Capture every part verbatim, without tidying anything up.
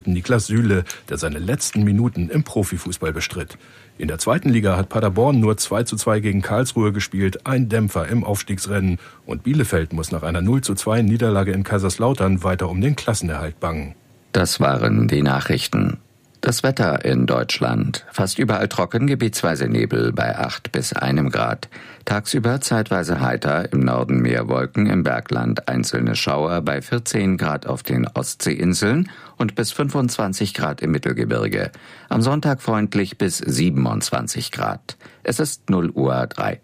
Kapitän Niklas Süle, der seine letzten Minuten im Profifußball bestritt. In der zweiten Liga hat Paderborn nur zwei zu zwei gegen Karlsruhe gespielt, ein Dämpfer im Aufstiegsrennen. Und Bielefeld muss nach einer null zu zwei Niederlage in Kaiserslautern weiter um den Klassenerhalt bangen. Das waren die Nachrichten. Das Wetter in Deutschland. Fast überall trocken, gebietsweise Nebel bei acht bis einem Grad. Tagsüber zeitweise heiter, im Norden mehr Wolken, im Bergland einzelne Schauer bei vierzehn Grad auf den Ostseeinseln und bis fünfundzwanzig Grad im Mittelgebirge. Am Sonntag freundlich bis siebenundzwanzig Grad. Es ist null Uhr drei.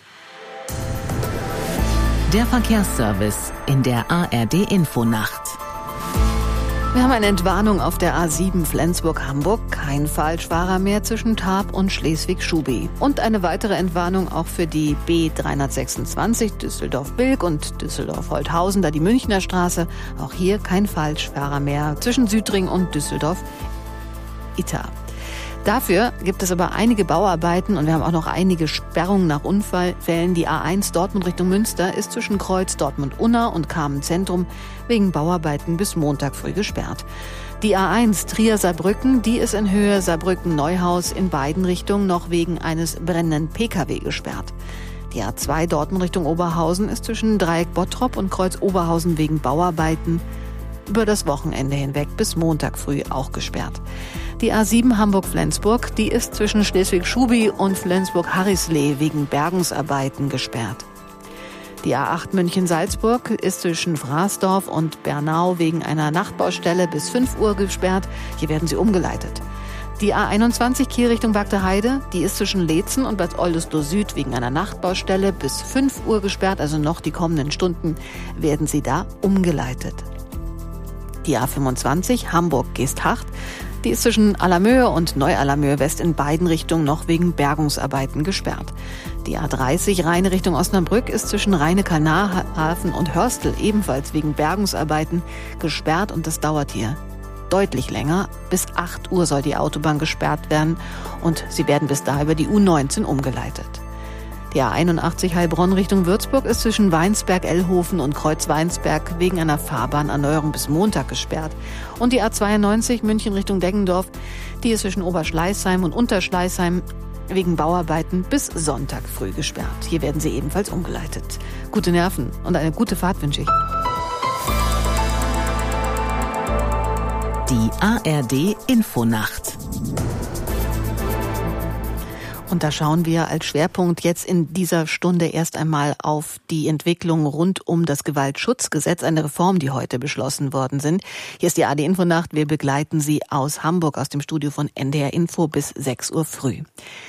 Der Verkehrsservice in der A R D-Infonacht. Wir haben eine Entwarnung auf der A sieben Flensburg-Hamburg. Kein Falschfahrer mehr zwischen Tarp und Schleswig-Schubi. Und eine weitere Entwarnung auch für die B dreihundertsechsundzwanzig Düsseldorf-Bilk und Düsseldorf-Holthausen, da die Münchner Straße. Auch hier kein Falschfahrer mehr zwischen Südring und Düsseldorf-Itta. Dafür gibt es aber einige Bauarbeiten und wir haben auch noch einige Sperrungen nach Unfällen. Die A eins Dortmund Richtung Münster ist zwischen Kreuz Dortmund-Unna und Kamen-Zentrum wegen Bauarbeiten bis Montag früh gesperrt. Die A eins Trier-Saarbrücken, die ist in Höhe Saarbrücken-Neuhaus in beiden Richtungen noch wegen eines brennenden P K W gesperrt. Die A zwei Dortmund Richtung Oberhausen ist zwischen Dreieck Bottrop und Kreuz Oberhausen wegen Bauarbeiten über das Wochenende hinweg bis Montag früh auch gesperrt. Die A sieben Hamburg-Flensburg, die ist zwischen Schleswig-Schubi und Flensburg-Harrislee wegen Bergungsarbeiten gesperrt. Die A acht München-Salzburg ist zwischen Fraßdorf und Bernau wegen einer Nachtbaustelle bis fünf Uhr gesperrt. Hier werden sie umgeleitet. Die A einundzwanzig Kiel Richtung Bagdeheide, die ist zwischen Leetzen und Bad Oldesloe Süd wegen einer Nachtbaustelle bis fünf Uhr gesperrt. Also noch die kommenden Stunden werden sie da umgeleitet. Die A fünfundzwanzig Hamburg-Geesthacht, die ist zwischen Allermöhe und Neu-Allermöhe West in beiden Richtungen noch wegen Bergungsarbeiten gesperrt. Die A dreißig Rheine Richtung Osnabrück ist zwischen Rheine-Kalnar-Hafen und Hörstel ebenfalls wegen Bergungsarbeiten gesperrt und das dauert hier deutlich länger. Bis acht Uhr soll die Autobahn gesperrt werden und sie werden bis dahin über die U neunzehn umgeleitet. Die A einundachtzig Heilbronn Richtung Würzburg ist zwischen Weinsberg-Ellhofen und Kreuz-Weinsberg wegen einer Fahrbahnerneuerung bis Montag gesperrt. Und die A zweiundneunzig München Richtung Deggendorf, die ist zwischen Oberschleißheim und Unterschleißheim wegen Bauarbeiten bis Sonntag früh gesperrt. Hier werden sie ebenfalls umgeleitet. Gute Nerven und eine gute Fahrt wünsche ich. Die A R D-Infonacht. Und da schauen wir als Schwerpunkt jetzt in dieser Stunde erst einmal auf die Entwicklung rund um das Gewaltschutzgesetz, eine Reform, die heute beschlossen worden sind. Hier ist die A R D-Infonacht. Wir begleiten Sie aus Hamburg, aus dem Studio von N D R Info bis sechs Uhr früh.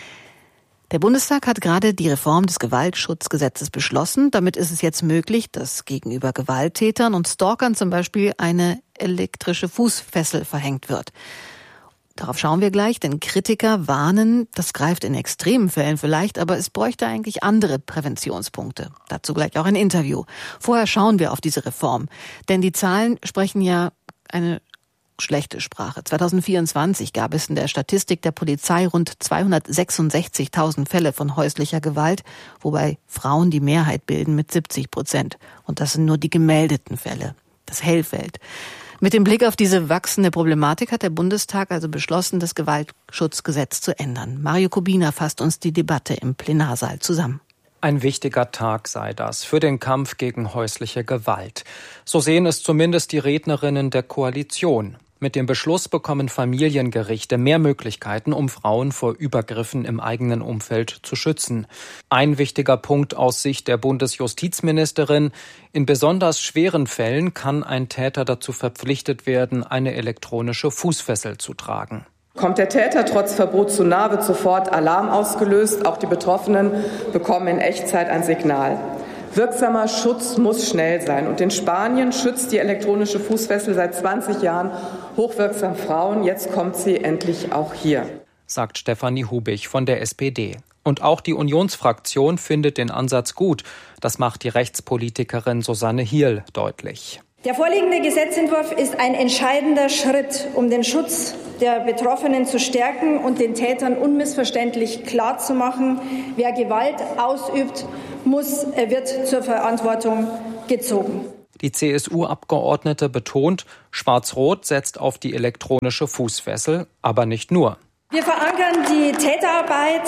Der Bundestag hat gerade die Reform des Gewaltschutzgesetzes beschlossen. Damit ist es jetzt möglich, dass gegenüber Gewalttätern und Stalkern zum Beispiel eine elektrische Fußfessel verhängt wird. Darauf schauen wir gleich, denn Kritiker warnen, das greift in extremen Fällen vielleicht, aber es bräuchte eigentlich andere Präventionspunkte. Dazu gleich auch ein Interview. Vorher schauen wir auf diese Reform, denn die Zahlen sprechen ja eine schlechte Sprache. zwanzig vierundzwanzig gab es in der Statistik der Polizei rund zweihundertsechsundsechzigtausend Fälle von häuslicher Gewalt, wobei Frauen die Mehrheit bilden mit siebzig Prozent. Und das sind nur die gemeldeten Fälle, das Hellfeld. Mit dem Blick auf diese wachsende Problematik hat der Bundestag also beschlossen, das Gewaltschutzgesetz zu ändern. Mario Kubina fasst uns die Debatte im Plenarsaal zusammen. Ein wichtiger Tag sei das für den Kampf gegen häusliche Gewalt. So sehen es zumindest die Rednerinnen der Koalition. Mit dem Beschluss bekommen Familiengerichte mehr Möglichkeiten, um Frauen vor Übergriffen im eigenen Umfeld zu schützen. Ein wichtiger Punkt aus Sicht der Bundesjustizministerin: In besonders schweren Fällen kann ein Täter dazu verpflichtet werden, eine elektronische Fußfessel zu tragen. Kommt der Täter trotz Verbot zu nahe, wird sofort Alarm ausgelöst. Auch die Betroffenen bekommen in Echtzeit ein Signal. Wirksamer Schutz muss schnell sein. Und in Spanien schützt die elektronische Fußfessel seit zwanzig Jahren hochwirksam Frauen. Jetzt kommt sie endlich auch hier, sagt Stefanie Hubich von der S P D. Und auch die Unionsfraktion findet den Ansatz gut. Das macht die Rechtspolitikerin Susanne Hierl deutlich. Der vorliegende Gesetzentwurf ist ein entscheidender Schritt, um den Schutz der Betroffenen zu stärken und den Tätern unmissverständlich klarzumachen: Wer Gewalt ausübt, muss, wird zur Verantwortung gezogen. Die C S U-Abgeordnete betont, Schwarz-Rot setzt auf die elektronische Fußfessel, aber nicht nur. Wir verankern die Täterarbeit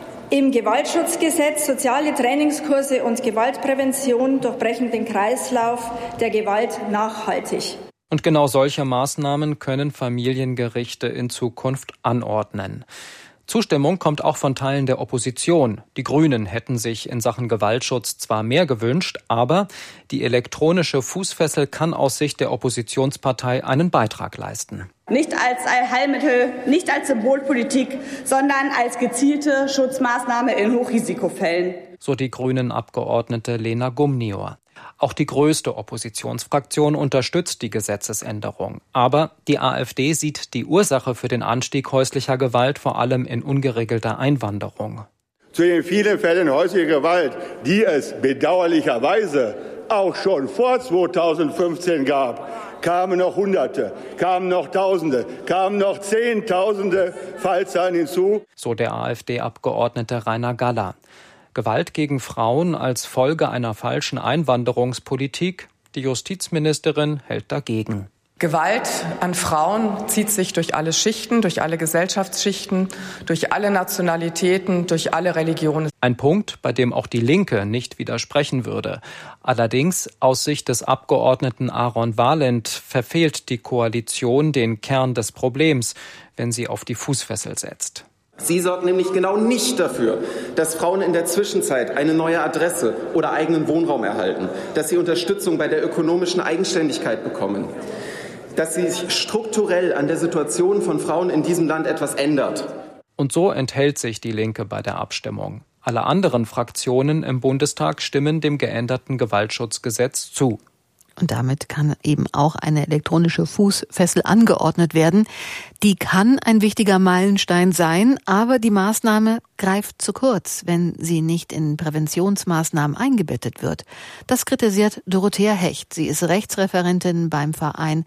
im Gewaltschutzgesetz. Soziale Trainingskurse und Gewaltprävention durchbrechen den Kreislauf der Gewalt nachhaltig. Und genau solche Maßnahmen können Familiengerichte in Zukunft anordnen. Zustimmung kommt auch von Teilen der Opposition. Die Grünen hätten sich in Sachen Gewaltschutz zwar mehr gewünscht, aber die elektronische Fußfessel kann aus Sicht der Oppositionspartei einen Beitrag leisten. Nicht als Allheilmittel, nicht als Symbolpolitik, sondern als gezielte Schutzmaßnahme in Hochrisikofällen. So die Grünen-Abgeordnete Lena Gumnior. Auch die größte Oppositionsfraktion unterstützt die Gesetzesänderung. Aber die AfD sieht die Ursache für den Anstieg häuslicher Gewalt vor allem in ungeregelter Einwanderung. Zu den vielen Fällen häuslicher Gewalt, die es bedauerlicherweise auch schon vor zweitausendfünfzehn gab, kamen noch Hunderte, kamen noch Tausende, kamen noch Zehntausende Fallzahlen hinzu. So der AfD-Abgeordnete Rainer Galler. Gewalt gegen Frauen als Folge einer falschen Einwanderungspolitik. Die Justizministerin hält dagegen. Gewalt an Frauen zieht sich durch alle Schichten, durch alle Gesellschaftsschichten, durch alle Nationalitäten, durch alle Religionen. Ein Punkt, bei dem auch die Linke nicht widersprechen würde. Allerdings, aus Sicht des Abgeordneten Aaron Valent, verfehlt die Koalition den Kern des Problems, wenn sie auf die Fußfessel setzt. Sie sorgt nämlich genau nicht dafür, dass Frauen in der Zwischenzeit eine neue Adresse oder eigenen Wohnraum erhalten, dass sie Unterstützung bei der ökonomischen Eigenständigkeit bekommen, dass sie sich strukturell an der Situation von Frauen in diesem Land etwas ändert. Und so enthält sich die Linke bei der Abstimmung. Alle anderen Fraktionen im Bundestag stimmen dem geänderten Gewaltschutzgesetz zu. Und damit kann eben auch eine elektronische Fußfessel angeordnet werden. Die kann ein wichtiger Meilenstein sein, aber die Maßnahme greift zu kurz, wenn sie nicht in Präventionsmaßnahmen eingebettet wird. Das kritisiert Dorothea Hecht. Sie ist Rechtsreferentin beim Verein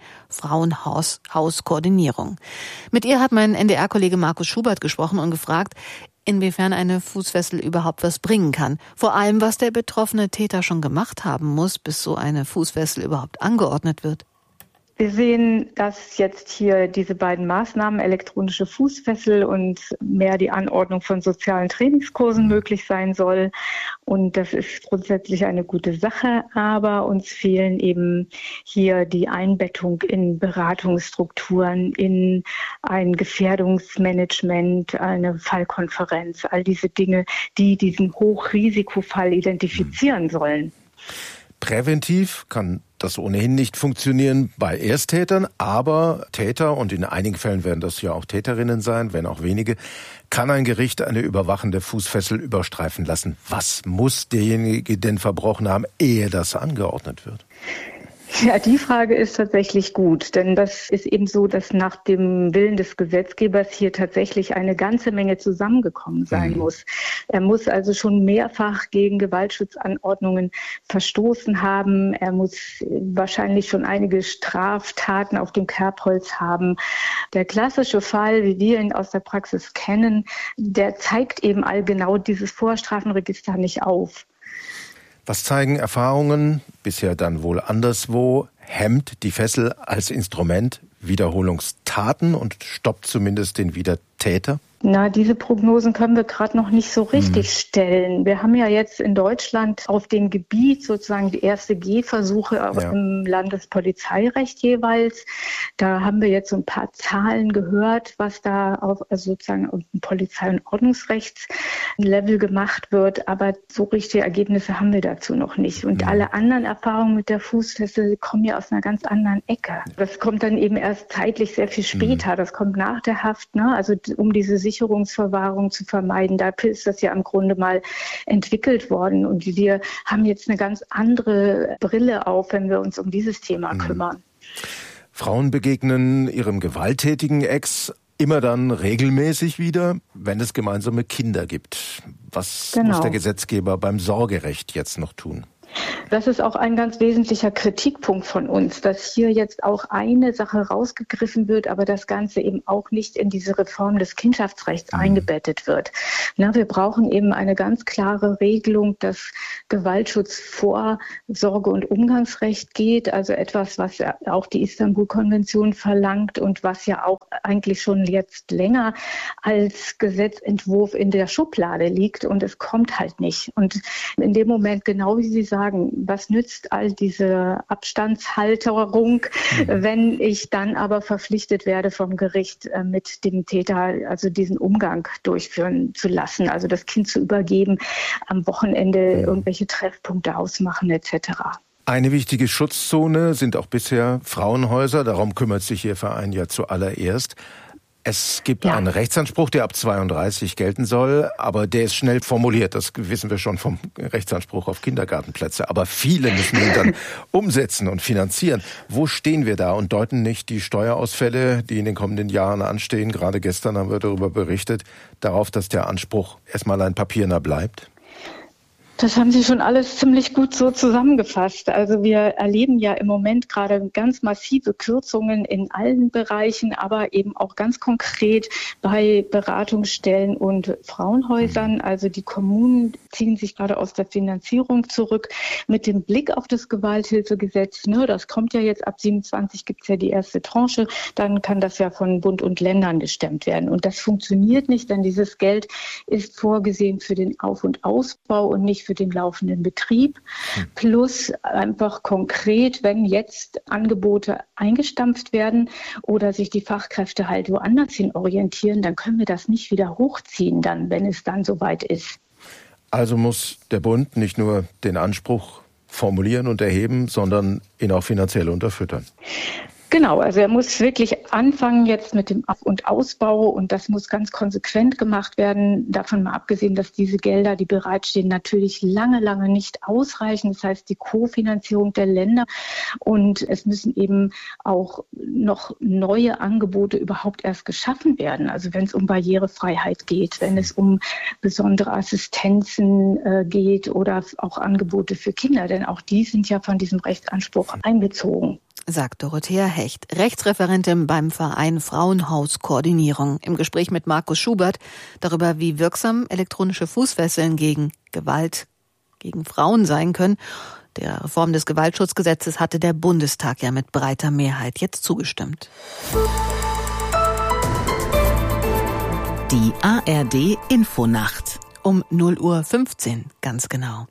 Frauenhauskoordinierung. Mit ihr hat mein N D R-Kollege Markus Schubert gesprochen und gefragt, inwiefern eine Fußfessel überhaupt was bringen kann. Vor allem, was der betroffene Täter schon gemacht haben muss, bis so eine Fußfessel überhaupt angeordnet wird. Wir sehen, dass jetzt hier diese beiden Maßnahmen, elektronische Fußfessel und mehr die Anordnung von sozialen Trainingskursen möglich sein soll. Und das ist grundsätzlich eine gute Sache, aber uns fehlen eben hier die Einbettung in Beratungsstrukturen, in ein Gefährdungsmanagement, eine Fallkonferenz, all diese Dinge, die diesen Hochrisikofall identifizieren sollen. Präventiv kann das ohnehin nicht funktionieren bei Ersttätern, aber Täter, und in einigen Fällen werden das ja auch Täterinnen sein, wenn auch wenige, kann ein Gericht eine überwachende Fußfessel überstreifen lassen. Was muss derjenige denn verbrochen haben, ehe das angeordnet wird? Ja, die Frage ist tatsächlich gut, denn das ist eben so, dass nach dem Willen des Gesetzgebers hier tatsächlich eine ganze Menge zusammengekommen sein mhm. muss. Er muss also schon mehrfach gegen Gewaltschutzanordnungen verstoßen haben. Er muss wahrscheinlich schon einige Straftaten auf dem Kerbholz haben. Der klassische Fall, wie wir ihn aus der Praxis kennen, der zeigt eben all genau dieses Vorstrafenregister nicht auf. Was zeigen Erfahrungen, bisher dann wohl anderswo, hemmt die Fessel als Instrument Wiederholungstaten und stoppt zumindest den Wiedertäter? Na, diese Prognosen können wir gerade noch nicht so richtig mhm. stellen. Wir haben ja jetzt in Deutschland auf dem Gebiet sozusagen die erste Gehversuche ja. im Landespolizeirecht jeweils. Da haben wir jetzt so ein paar Zahlen gehört, was da auf also sozusagen auf dem Polizei- und Ordnungsrechtslevel gemacht wird. Aber so richtige Ergebnisse haben wir dazu noch nicht. Und mhm. alle anderen Erfahrungen mit der Fußfessel kommen ja aus einer ganz anderen Ecke. Das kommt dann eben erst zeitlich sehr viel später. Mhm. Das kommt nach der Haft, ne? Also um diese Sicherungsverwahrung zu vermeiden. Dafür ist das ja im Grunde mal entwickelt worden. Und wir haben jetzt eine ganz andere Brille auf, wenn wir uns um dieses Thema mhm. kümmern. Frauen begegnen ihrem gewalttätigen Ex immer dann regelmäßig wieder, wenn es gemeinsame Kinder gibt. Was genau. muss der Gesetzgeber beim Sorgerecht jetzt noch tun? Das ist auch ein ganz wesentlicher Kritikpunkt von uns, dass hier jetzt auch eine Sache rausgegriffen wird, aber das Ganze eben auch nicht in diese Reform des Kindschaftsrechts mhm. eingebettet wird. Na, wir brauchen eben eine ganz klare Regelung, dass Gewaltschutz vor Sorge- und Umgangsrecht geht, also etwas, was ja auch die Istanbul-Konvention verlangt und was ja auch eigentlich schon jetzt länger als Gesetzentwurf in der Schublade liegt, und es kommt halt nicht. Und in dem Moment, genau wie Sie sagen, was nützt all diese Abstandshalterung, mhm. wenn ich dann aber verpflichtet werde vom Gericht, mit dem Täter also diesen Umgang durchführen zu lassen, also das Kind zu übergeben, am Wochenende mhm. irgendwelche Treffpunkte ausmachen et cetera. Eine wichtige Schutzzone sind auch bisher Frauenhäuser, darum kümmert sich Ihr Verein ja zuallererst. Es gibt ja einen Rechtsanspruch, der ab zweiunddreißig gelten soll, aber der ist schnell formuliert. Das wissen wir schon vom Rechtsanspruch auf Kindergartenplätze. Aber viele müssen ihn dann umsetzen und finanzieren. Wo stehen wir da und deuten nicht die Steuerausfälle, die in den kommenden Jahren anstehen, gerade gestern haben wir darüber berichtet, darauf, dass der Anspruch erstmal ein papierner bleibt? Das haben Sie schon alles ziemlich gut so zusammengefasst. Also wir erleben ja im Moment gerade ganz massive Kürzungen in allen Bereichen, aber eben auch ganz konkret bei Beratungsstellen und Frauenhäusern. Also die Kommunen ziehen sich gerade aus der Finanzierung zurück mit dem Blick auf das Gewalthilfegesetz. Ne, das kommt ja jetzt ab siebenundzwanzig, gibt es ja die erste Tranche. Dann kann das ja von Bund und Ländern gestemmt werden. Und das funktioniert nicht, denn dieses Geld ist vorgesehen für den Auf- und Ausbau und nicht für den laufenden Betrieb, plus einfach konkret, wenn jetzt Angebote eingestampft werden oder sich die Fachkräfte halt woanders hin orientieren, dann können wir das nicht wieder hochziehen, dann, wenn es dann soweit ist. Also muss der Bund nicht nur den Anspruch formulieren und erheben, sondern ihn auch finanziell unterfüttern. Genau, also er muss wirklich anfangen jetzt mit dem Auf- und Ausbau, und das muss ganz konsequent gemacht werden. Davon mal abgesehen, dass diese Gelder, die bereitstehen, natürlich lange, lange nicht ausreichen. Das heißt, die Kofinanzierung der Länder, und es müssen eben auch noch neue Angebote überhaupt erst geschaffen werden. Also wenn es um Barrierefreiheit geht, wenn es um besondere Assistenzen äh, geht oder auch Angebote für Kinder, denn auch die sind ja von diesem Rechtsanspruch einbezogen. Sagt Dorothea Hecht, Rechtsreferentin beim Verein Frauenhauskoordinierung, im Gespräch mit Markus Schubert darüber, wie wirksam elektronische Fußfesseln gegen Gewalt gegen Frauen sein können. Der Reform des Gewaltschutzgesetzes hatte der Bundestag ja mit breiter Mehrheit jetzt zugestimmt. Die A R D Infonacht. Um null Uhr fünfzehn, ganz genau.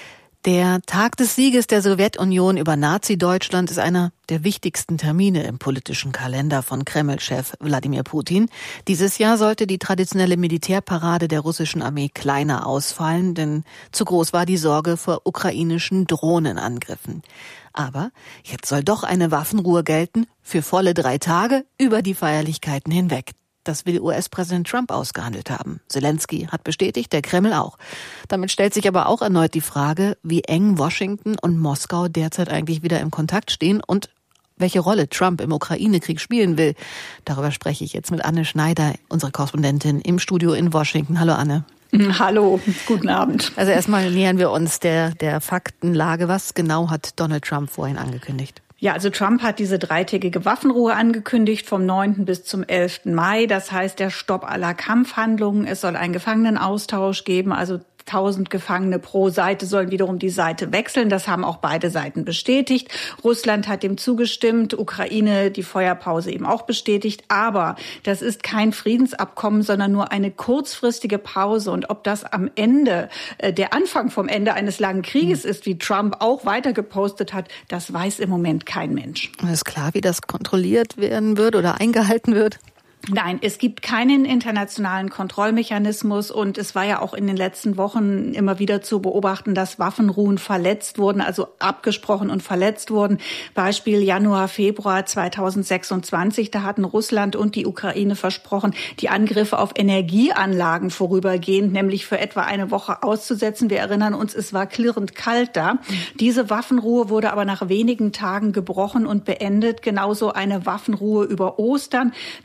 Der Tag des Sieges der Sowjetunion über Nazi-Deutschland ist einer der wichtigsten Termine im politischen Kalender von Kreml-Chef Wladimir Putin. Dieses Jahr sollte die traditionelle Militärparade der russischen Armee kleiner ausfallen, denn zu groß war die Sorge vor ukrainischen Drohnenangriffen. Aber jetzt soll doch eine Waffenruhe gelten, für volle drei Tage über die Feierlichkeiten hinweg. Das will U S-Präsident Trump ausgehandelt haben. Zelensky hat bestätigt, der Kreml auch. Damit stellt sich aber auch erneut die Frage, wie eng Washington und Moskau derzeit eigentlich wieder im Kontakt stehen und welche Rolle Trump im Ukraine-Krieg spielen will. Darüber spreche ich jetzt mit Anne Schneider, unsere Korrespondentin im Studio in Washington. Hallo Anne. Hallo, guten Abend. Also erstmal nähern wir uns der, der Faktenlage. Was genau hat Donald Trump vorhin angekündigt? Ja, also Trump hat diese dreitägige Waffenruhe angekündigt vom neunten bis zum elften Mai. Das heißt, der Stopp aller Kampfhandlungen. Es soll einen Gefangenenaustausch geben, also tausend Gefangene pro Seite sollen wiederum die Seite wechseln. Das haben auch beide Seiten bestätigt. Russland hat dem zugestimmt, Ukraine die Feuerpause eben auch bestätigt. Aber das ist kein Friedensabkommen, sondern nur eine kurzfristige Pause. Und ob das am Ende äh, der Anfang vom Ende eines langen Krieges ist, wie Trump auch weiter gepostet hat, das weiß im Moment kein Mensch. Ist klar, wie das kontrolliert werden wird oder eingehalten wird? Nein, es gibt keinen internationalen Kontrollmechanismus, und es war ja auch in den letzten Wochen immer wieder zu beobachten, dass Waffenruhen verletzt wurden, also abgesprochen und verletzt wurden. Beispiel Januar, Februar zweitausendsechsundzwanzig, da hatten Russland und die Ukraine versprochen, die Angriffe auf Energieanlagen vorübergehend, nämlich für etwa eine Woche auszusetzen. Wir erinnern uns, es war klirrend kalt da. Diese Waffenruhe wurde aber nach wenigen Tagen gebrochen und beendet. Genauso eine Waffenruhe über Ostern. Da hatte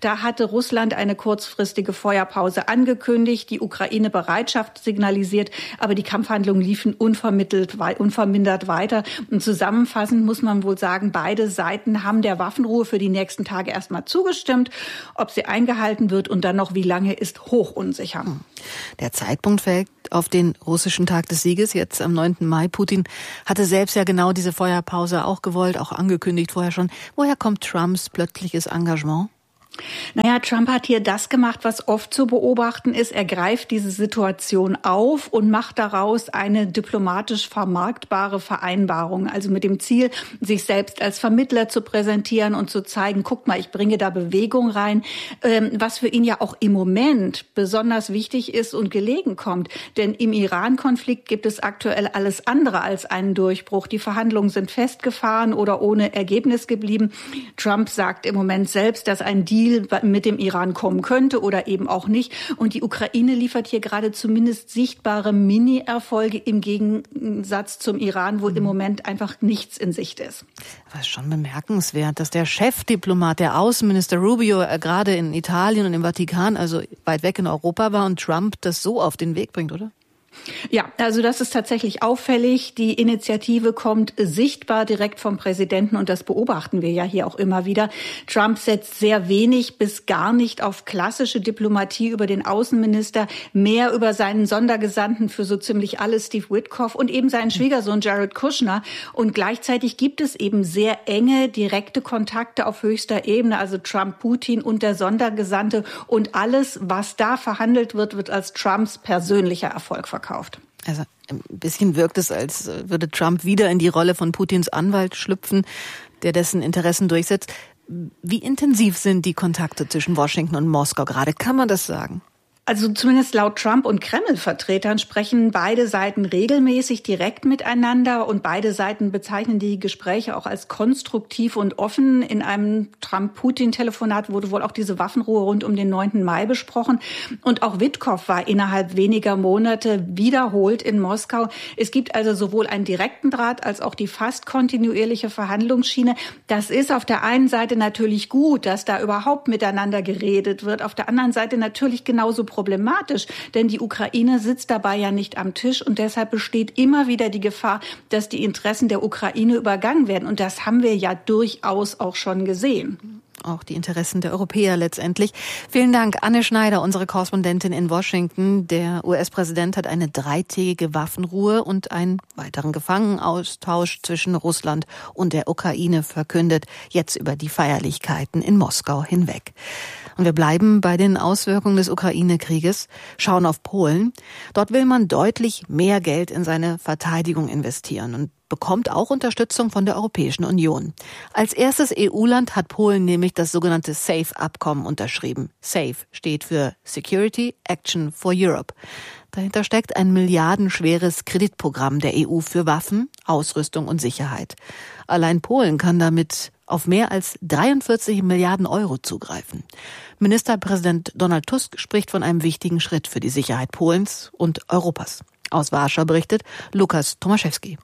Russland eine kurzfristige Feuerpause angekündigt, die Ukraine Bereitschaft signalisiert, aber die Kampfhandlungen liefen unvermittelt, unvermindert weiter. Und zusammenfassend muss man wohl sagen, beide Seiten haben der Waffenruhe für die nächsten Tage erstmal zugestimmt. Ob sie eingehalten wird und dann noch wie lange, ist hoch unsicher. Der Zeitpunkt fällt auf den russischen Tag des Sieges, jetzt am neunten Mai. Putin hatte selbst ja genau diese Feuerpause auch gewollt, auch angekündigt vorher schon. Woher kommt Trumps plötzliches Engagement? Naja, Trump hat hier das gemacht, was oft zu beobachten ist. Er greift diese Situation auf und macht daraus eine diplomatisch vermarktbare Vereinbarung. Also mit dem Ziel, sich selbst als Vermittler zu präsentieren und zu zeigen, guck mal, ich bringe da Bewegung rein, was für ihn ja auch im Moment besonders wichtig ist und gelegen kommt. Denn im Iran-Konflikt gibt es aktuell alles andere als einen Durchbruch. Die Verhandlungen sind festgefahren oder ohne Ergebnis geblieben. Trump sagt im Moment selbst, dass ein Deal mit dem Iran kommen könnte oder eben auch nicht. Und die Ukraine liefert hier gerade zumindest sichtbare Mini-Erfolge im Gegensatz zum Iran, wo im Moment einfach nichts in Sicht ist. Aber es ist schon bemerkenswert, dass der Chefdiplomat, der Außenminister Rubio, gerade in Italien und im Vatikan, also weit weg in Europa war und Trump das so auf den Weg bringt, oder? Ja, also das ist tatsächlich auffällig. Die Initiative kommt sichtbar direkt vom Präsidenten und das beobachten wir ja hier auch immer wieder. Trump setzt sehr wenig bis gar nicht auf klassische Diplomatie über den Außenminister, mehr über seinen Sondergesandten für so ziemlich alles, Steve Witkoff, und eben seinen Schwiegersohn Jared Kushner. Und gleichzeitig gibt es eben sehr enge, direkte Kontakte auf höchster Ebene, also Trump, Putin und der Sondergesandte. Und alles, was da verhandelt wird, wird als Trumps persönlicher Erfolg verkauft. Also ein bisschen wirkt es, als würde Trump wieder in die Rolle von Putins Anwalt schlüpfen, der dessen Interessen durchsetzt. Wie intensiv sind die Kontakte zwischen Washington und Moskau gerade? Kann man das sagen? Also zumindest laut Trump und Kreml-Vertretern sprechen beide Seiten regelmäßig direkt miteinander und beide Seiten bezeichnen die Gespräche auch als konstruktiv und offen. In einem Trump-Putin-Telefonat wurde wohl auch diese Waffenruhe rund um den neunten Mai besprochen. Und auch Witkoff war innerhalb weniger Monate wiederholt in Moskau. Es gibt also sowohl einen direkten Draht als auch die fast kontinuierliche Verhandlungsschiene. Das ist auf der einen Seite natürlich gut, dass da überhaupt miteinander geredet wird. Auf der anderen Seite natürlich genauso problematisch, denn die Ukraine sitzt dabei ja nicht am Tisch und deshalb besteht immer wieder die Gefahr, dass die Interessen der Ukraine übergangen werden. Und das haben wir ja durchaus auch schon gesehen. Auch die Interessen der Europäer letztendlich. Vielen Dank, Anne Schneider, unsere Korrespondentin in Washington. Der U S-Präsident hat eine dreitägige Waffenruhe und einen weiteren Gefangenaustausch zwischen Russland und der Ukraine verkündet, jetzt über die Feierlichkeiten in Moskau hinweg. Und wir bleiben bei den Auswirkungen des Ukraine-Krieges, schauen auf Polen. Dort will man deutlich mehr Geld in seine Verteidigung investieren und bekommt auch Unterstützung von der Europäischen Union. Als erstes E U-Land hat Polen nämlich das sogenannte SAFE-Abkommen unterschrieben. SAFE steht für Security Action for Europe. Dahinter steckt ein milliardenschweres Kreditprogramm der E U für Waffen, Ausrüstung und Sicherheit. Allein Polen kann damit auf mehr als dreiundvierzig Milliarden Euro zugreifen. Ministerpräsident Donald Tusk spricht von einem wichtigen Schritt für die Sicherheit Polens und Europas. Aus Warschau berichtet Lukas Tomaszewski.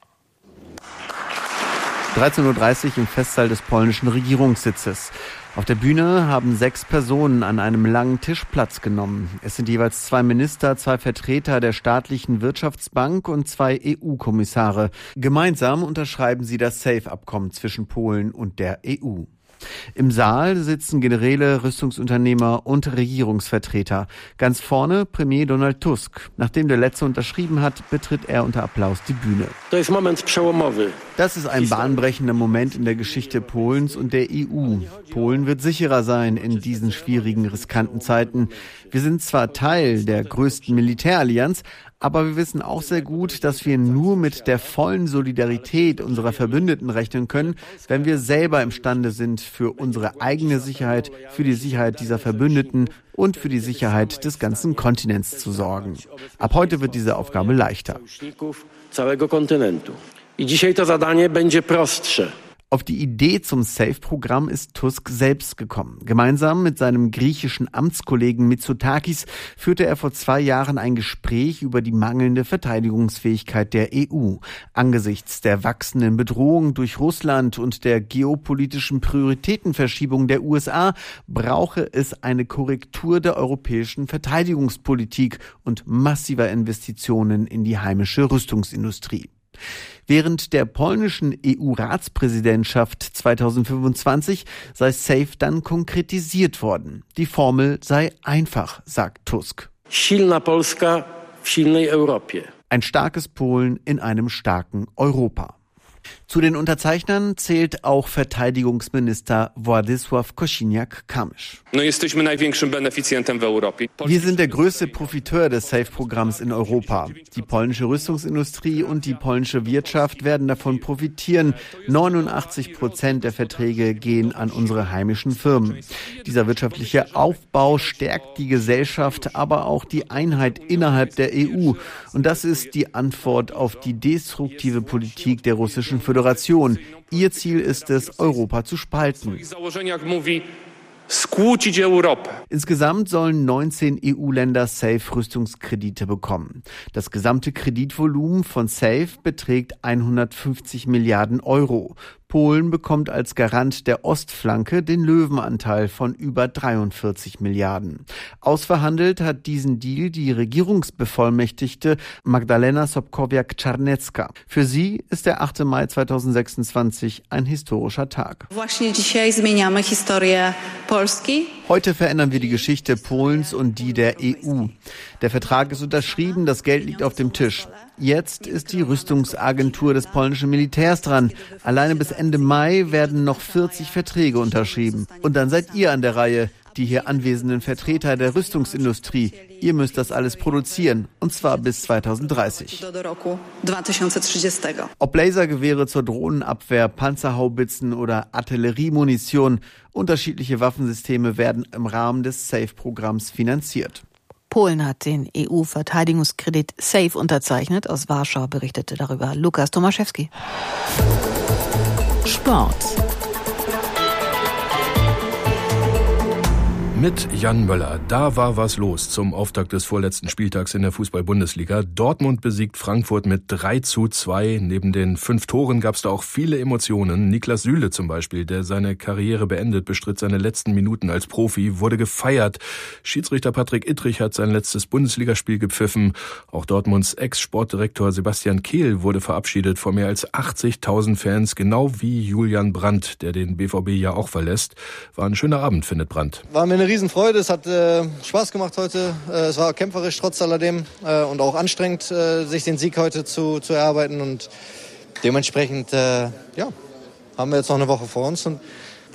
dreizehn Uhr dreißig im Festsaal des polnischen Regierungssitzes. Auf der Bühne haben sechs Personen an einem langen Tisch Platz genommen. Es sind jeweils zwei Minister, zwei Vertreter der staatlichen Wirtschaftsbank und zwei E U-Kommissare. Gemeinsam unterschreiben sie das SAFE-Abkommen zwischen Polen und der E U. Im Saal sitzen Generäle, Rüstungsunternehmer und Regierungsvertreter. Ganz vorne Premier Donald Tusk. Nachdem der Letzte unterschrieben hat, betritt er unter Applaus die Bühne. Das ist ein bahnbrechender Moment in der Geschichte Polens und der E U. Polen wird sicherer sein in diesen schwierigen, riskanten Zeiten. Wir sind zwar Teil der größten Militärallianz, aber wir wissen auch sehr gut, dass wir nur mit der vollen Solidarität unserer Verbündeten rechnen können, wenn wir selber imstande sind, für unsere eigene Sicherheit, für die Sicherheit dieser Verbündeten und für die Sicherheit des ganzen Kontinents zu sorgen. Ab heute wird diese Aufgabe leichter. Auf die Idee zum SAFE-Programm ist Tusk selbst gekommen. Gemeinsam mit seinem griechischen Amtskollegen Mitsotakis führte er vor zwei Jahren ein Gespräch über die mangelnde Verteidigungsfähigkeit der E U. Angesichts der wachsenden Bedrohung durch Russland und der geopolitischen Prioritätenverschiebung der U S A brauche es eine Korrektur der europäischen Verteidigungspolitik und massiver Investitionen in die heimische Rüstungsindustrie. Während der polnischen E U-Ratspräsidentschaft zweitausendfünfundzwanzig sei SAFE dann konkretisiert worden. Die Formel sei einfach, sagt Tusk. Silna Polska w silnej Europie. Ein starkes Polen in einem starken Europa. Zu den Unterzeichnern zählt auch Verteidigungsminister Władysław Kosiniak-Kamysz. Wir sind der größte Profiteur des SAFE-Programms in Europa. Die polnische Rüstungsindustrie und die polnische Wirtschaft werden davon profitieren. neunundachtzig Prozent der Verträge gehen an unsere heimischen Firmen. Dieser wirtschaftliche Aufbau stärkt die Gesellschaft, aber auch die Einheit innerhalb der E U. Und das ist die Antwort auf die destruktive Politik der Russischen Föderation. Ihr Ziel ist es, Europa zu spalten. Insgesamt sollen neunzehn E U-Länder SAFE-Rüstungskredite bekommen. Das gesamte Kreditvolumen von SAFE beträgt hundertfünfzig Milliarden Euro. Polen bekommt als Garant der Ostflanke den Löwenanteil von über dreiundvierzig Milliarden. Ausverhandelt hat diesen Deal die Regierungsbevollmächtigte Magdalena Sobkowiak-Czarnecka. Für sie ist der achte Mai zweitausendsechsundzwanzig ein historischer Tag. Heute verändern wir die Geschichte Polens und die der E U. Der Vertrag ist unterschrieben, das Geld liegt auf dem Tisch. Jetzt ist die Rüstungsagentur des polnischen Militärs dran. Alleine bis Ende Mai werden noch vierzig Verträge unterschrieben. Und dann seid ihr an der Reihe, die hier anwesenden Vertreter der Rüstungsindustrie. Ihr müsst das alles produzieren, und zwar bis zweitausenddreißig. Ob Lasergewehre zur Drohnenabwehr, Panzerhaubitzen oder Artilleriemunition, unterschiedliche Waffensysteme werden im Rahmen des SAFE-Programms finanziert. Polen hat den E U-Verteidigungskredit SAFE unterzeichnet. Aus Warschau berichtete darüber Lukas Tomaszewski. Sport. Mit Jan Möller. Da war was los zum Auftakt des vorletzten Spieltags in der Fußball-Bundesliga. Dortmund besiegt Frankfurt mit drei zu zwei. Neben den fünf Toren gab es da auch viele Emotionen. Niklas Süle zum Beispiel, der seine Karriere beendet, bestritt seine letzten Minuten als Profi, wurde gefeiert. Schiedsrichter Patrick Ittrich hat sein letztes Bundesligaspiel gepfiffen. Auch Dortmunds Ex-Sportdirektor Sebastian Kehl wurde verabschiedet vor mehr als achtzigtausend Fans, genau wie Julian Brandt, der den B V B ja auch verlässt. War ein schöner Abend, findet Brandt. War mir eine Riesenfreude, es hat äh, Spaß gemacht heute, äh, es war kämpferisch trotz alledem äh, und auch anstrengend, äh, sich den Sieg heute zu, zu erarbeiten und dementsprechend äh, ja, haben wir jetzt noch eine Woche vor uns und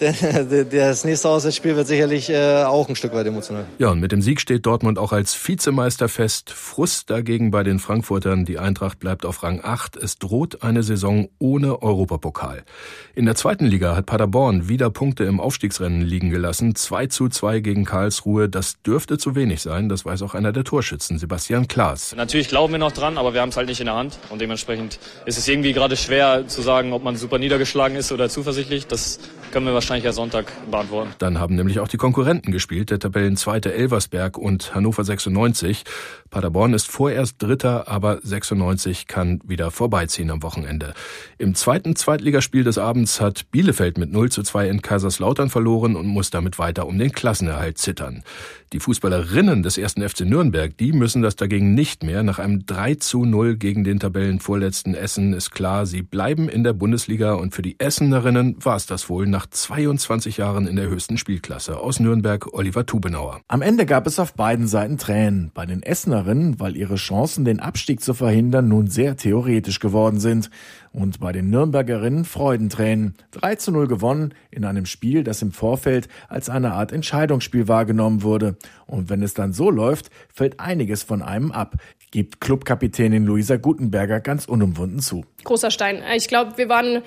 das nächste Auswärtsspiel wird sicherlich äh, auch ein Stück weit emotional. Ja, und mit dem Sieg steht Dortmund auch als Vizemeister fest. Frust dagegen bei den Frankfurtern. Die Eintracht bleibt auf Rang acht. Es droht eine Saison ohne Europapokal. In der zweiten Liga hat Paderborn wieder Punkte im Aufstiegsrennen liegen gelassen. zwei zu zwei gegen Karlsruhe. Das dürfte zu wenig sein. Das weiß auch einer der Torschützen, Sebastian Klaas. Natürlich glauben wir noch dran, aber wir haben es halt nicht in der Hand. Und dementsprechend ist es irgendwie gerade schwer zu sagen, ob man super niedergeschlagen ist oder zuversichtlich. Das können wir wahrscheinlich ja Sonntag beantworten. Dann haben nämlich auch die Konkurrenten gespielt, der Tabellenzweite Elversberg und Hannover sechsundneunzig. Paderborn ist vorerst Dritter, aber sechsundneunzig kann wieder vorbeiziehen am Wochenende. Im zweiten Zweitligaspiel des Abends hat Bielefeld mit null zu zwei in Kaiserslautern verloren und muss damit weiter um den Klassenerhalt zittern. Die Fußballerinnen des ersten F C Nürnberg, die müssen das dagegen nicht mehr. Nach einem drei zu null gegen den Tabellenvorletzten Essen ist klar, sie bleiben in der Bundesliga und für die Essenerinnen war es das wohl nach zweiundzwanzig Jahren in der höchsten Spielklasse. Aus Nürnberg, Oliver Tubenauer. Am Ende gab es auf beiden Seiten Tränen. Bei den Essenerinnen, weil ihre Chancen, den Abstieg zu verhindern, nun sehr theoretisch geworden sind. Und bei den Nürnbergerinnen Freudentränen. drei zu null gewonnen in einem Spiel, das im Vorfeld als eine Art Entscheidungsspiel wahrgenommen wurde. Und wenn es dann so läuft, fällt einiges von einem ab, gibt Clubkapitänin Luisa Gutenberger ganz unumwunden zu. Großer Stein. Ich glaube, wir waren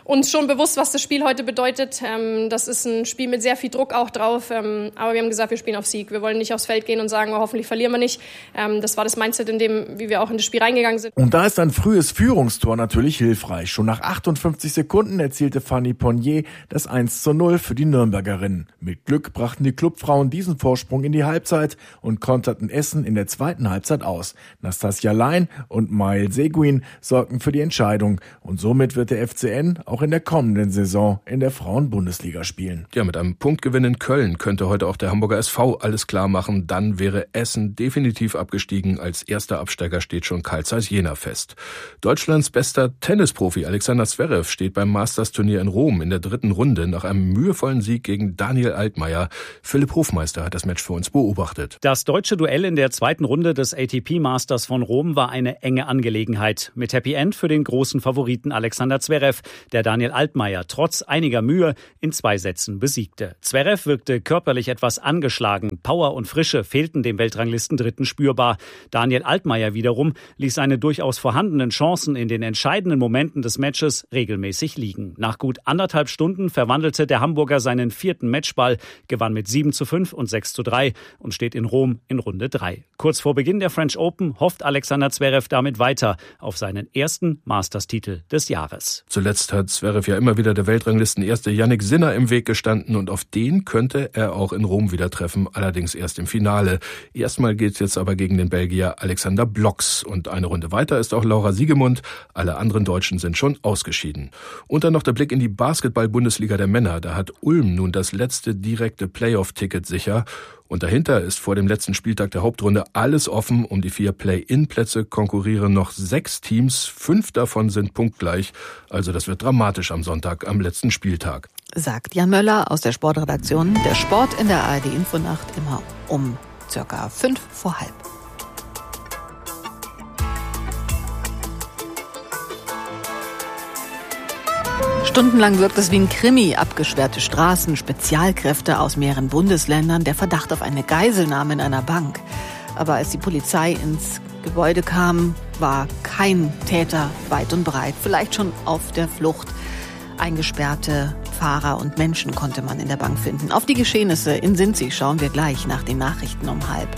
uns schon bewusst, was das Spiel heute bedeutet. Ähm, das ist ein Spiel mit sehr viel Druck auch drauf. Ähm, aber wir haben gesagt, wir spielen auf Sieg. Wir wollen nicht aufs Feld gehen und sagen, oh, hoffentlich verlieren wir nicht. Ähm, das war das Mindset, in dem, wie wir auch in das Spiel reingegangen sind. Und da ist ein frühes Führungstor natürlich hilfreich. Schon nach achtundfünfzig Sekunden erzielte Fanny Ponnier das eins zu null für die Nürnbergerinnen. Mit Glück brachten die Clubfrauen diesen Vorsprung in die Halbzeit und konterten Essen in der zweiten Halbzeit aus. Nastasia Lein und Mail Seguin sorgten für die Entscheidung. Und somit wird der F C N auch in der kommenden Saison in der Frauen-Bundesliga spielen. Ja, mit einem Punktgewinn in Köln könnte heute auch der Hamburger S V alles klar machen. Dann wäre Essen definitiv abgestiegen. Als erster Absteiger steht schon Carl Zeiss Jena fest. Deutschlands bester Tennisprofi Alexander Zverev steht beim Masters-Turnier in Rom in der dritten Runde nach einem mühevollen Sieg gegen Daniel Altmaier. Philipp Hofmeister hat das Match für uns beobachtet. Das deutsche Duell in der zweiten Runde des A T P Masters von Rom war eine enge Angelegenheit. Mit Happy End für den großen Favoriten Alexander Zverev, der Daniel Altmaier trotz einiger Mühe in zwei Sätzen besiegte. Zverev wirkte körperlich etwas angeschlagen. Power und Frische fehlten dem Weltranglistendritten spürbar. Daniel Altmaier wiederum ließ seine durchaus vorhandenen Chancen in den entscheidenden Momenten des Matches regelmäßig liegen. Nach gut anderthalb Stunden verwandelte der Hamburger seinen vierten Matchball, gewann mit sieben zu fünf und sechs zu drei und steht in Rom in Runde drei. Kurz vor Beginn der French Open hofft Alexander Zverev damit weiter auf seinen ersten Masters-Titel des Jahres. Zuletzt hat Zverev ja immer wieder der Weltranglistenerste Jannik Sinner im Weg gestanden und auf den könnte er auch in Rom wieder treffen, allerdings erst im Finale. Erstmal geht's jetzt aber gegen den Belgier Alexander Blocks und eine Runde weiter ist auch Laura Siegemund. Alle anderen Deutschen sind schon ausgeschieden. Und dann noch der Blick in die Basketball-Bundesliga der Männer. Da hat Ulm nun das letzte direkte Playoff-Ticket sicher. Und dahinter ist vor dem letzten Spieltag der Hauptrunde alles offen. Um die vier Play-In-Plätze konkurrieren noch sechs Teams. Fünf davon sind punktgleich. Also das wird dramatisch am Sonntag, am letzten Spieltag. Sagt Jan Möller aus der Sportredaktion. Der Sport in der A R D-Infonacht immer um circa fünf vor halb. Stundenlang wirkt es wie ein Krimi. Abgesperrte Straßen, Spezialkräfte aus mehreren Bundesländern, der Verdacht auf eine Geiselnahme in einer Bank. Aber als die Polizei ins Gebäude kam, war kein Täter weit und breit. Vielleicht schon auf der Flucht. Eingesperrte Fahrer und Menschen konnte man in der Bank finden. Auf die Geschehnisse in Sinzig schauen wir gleich nach den Nachrichten um halb.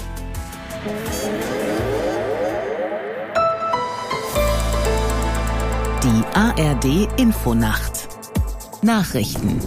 Die A R D-Infonacht. Nachrichten.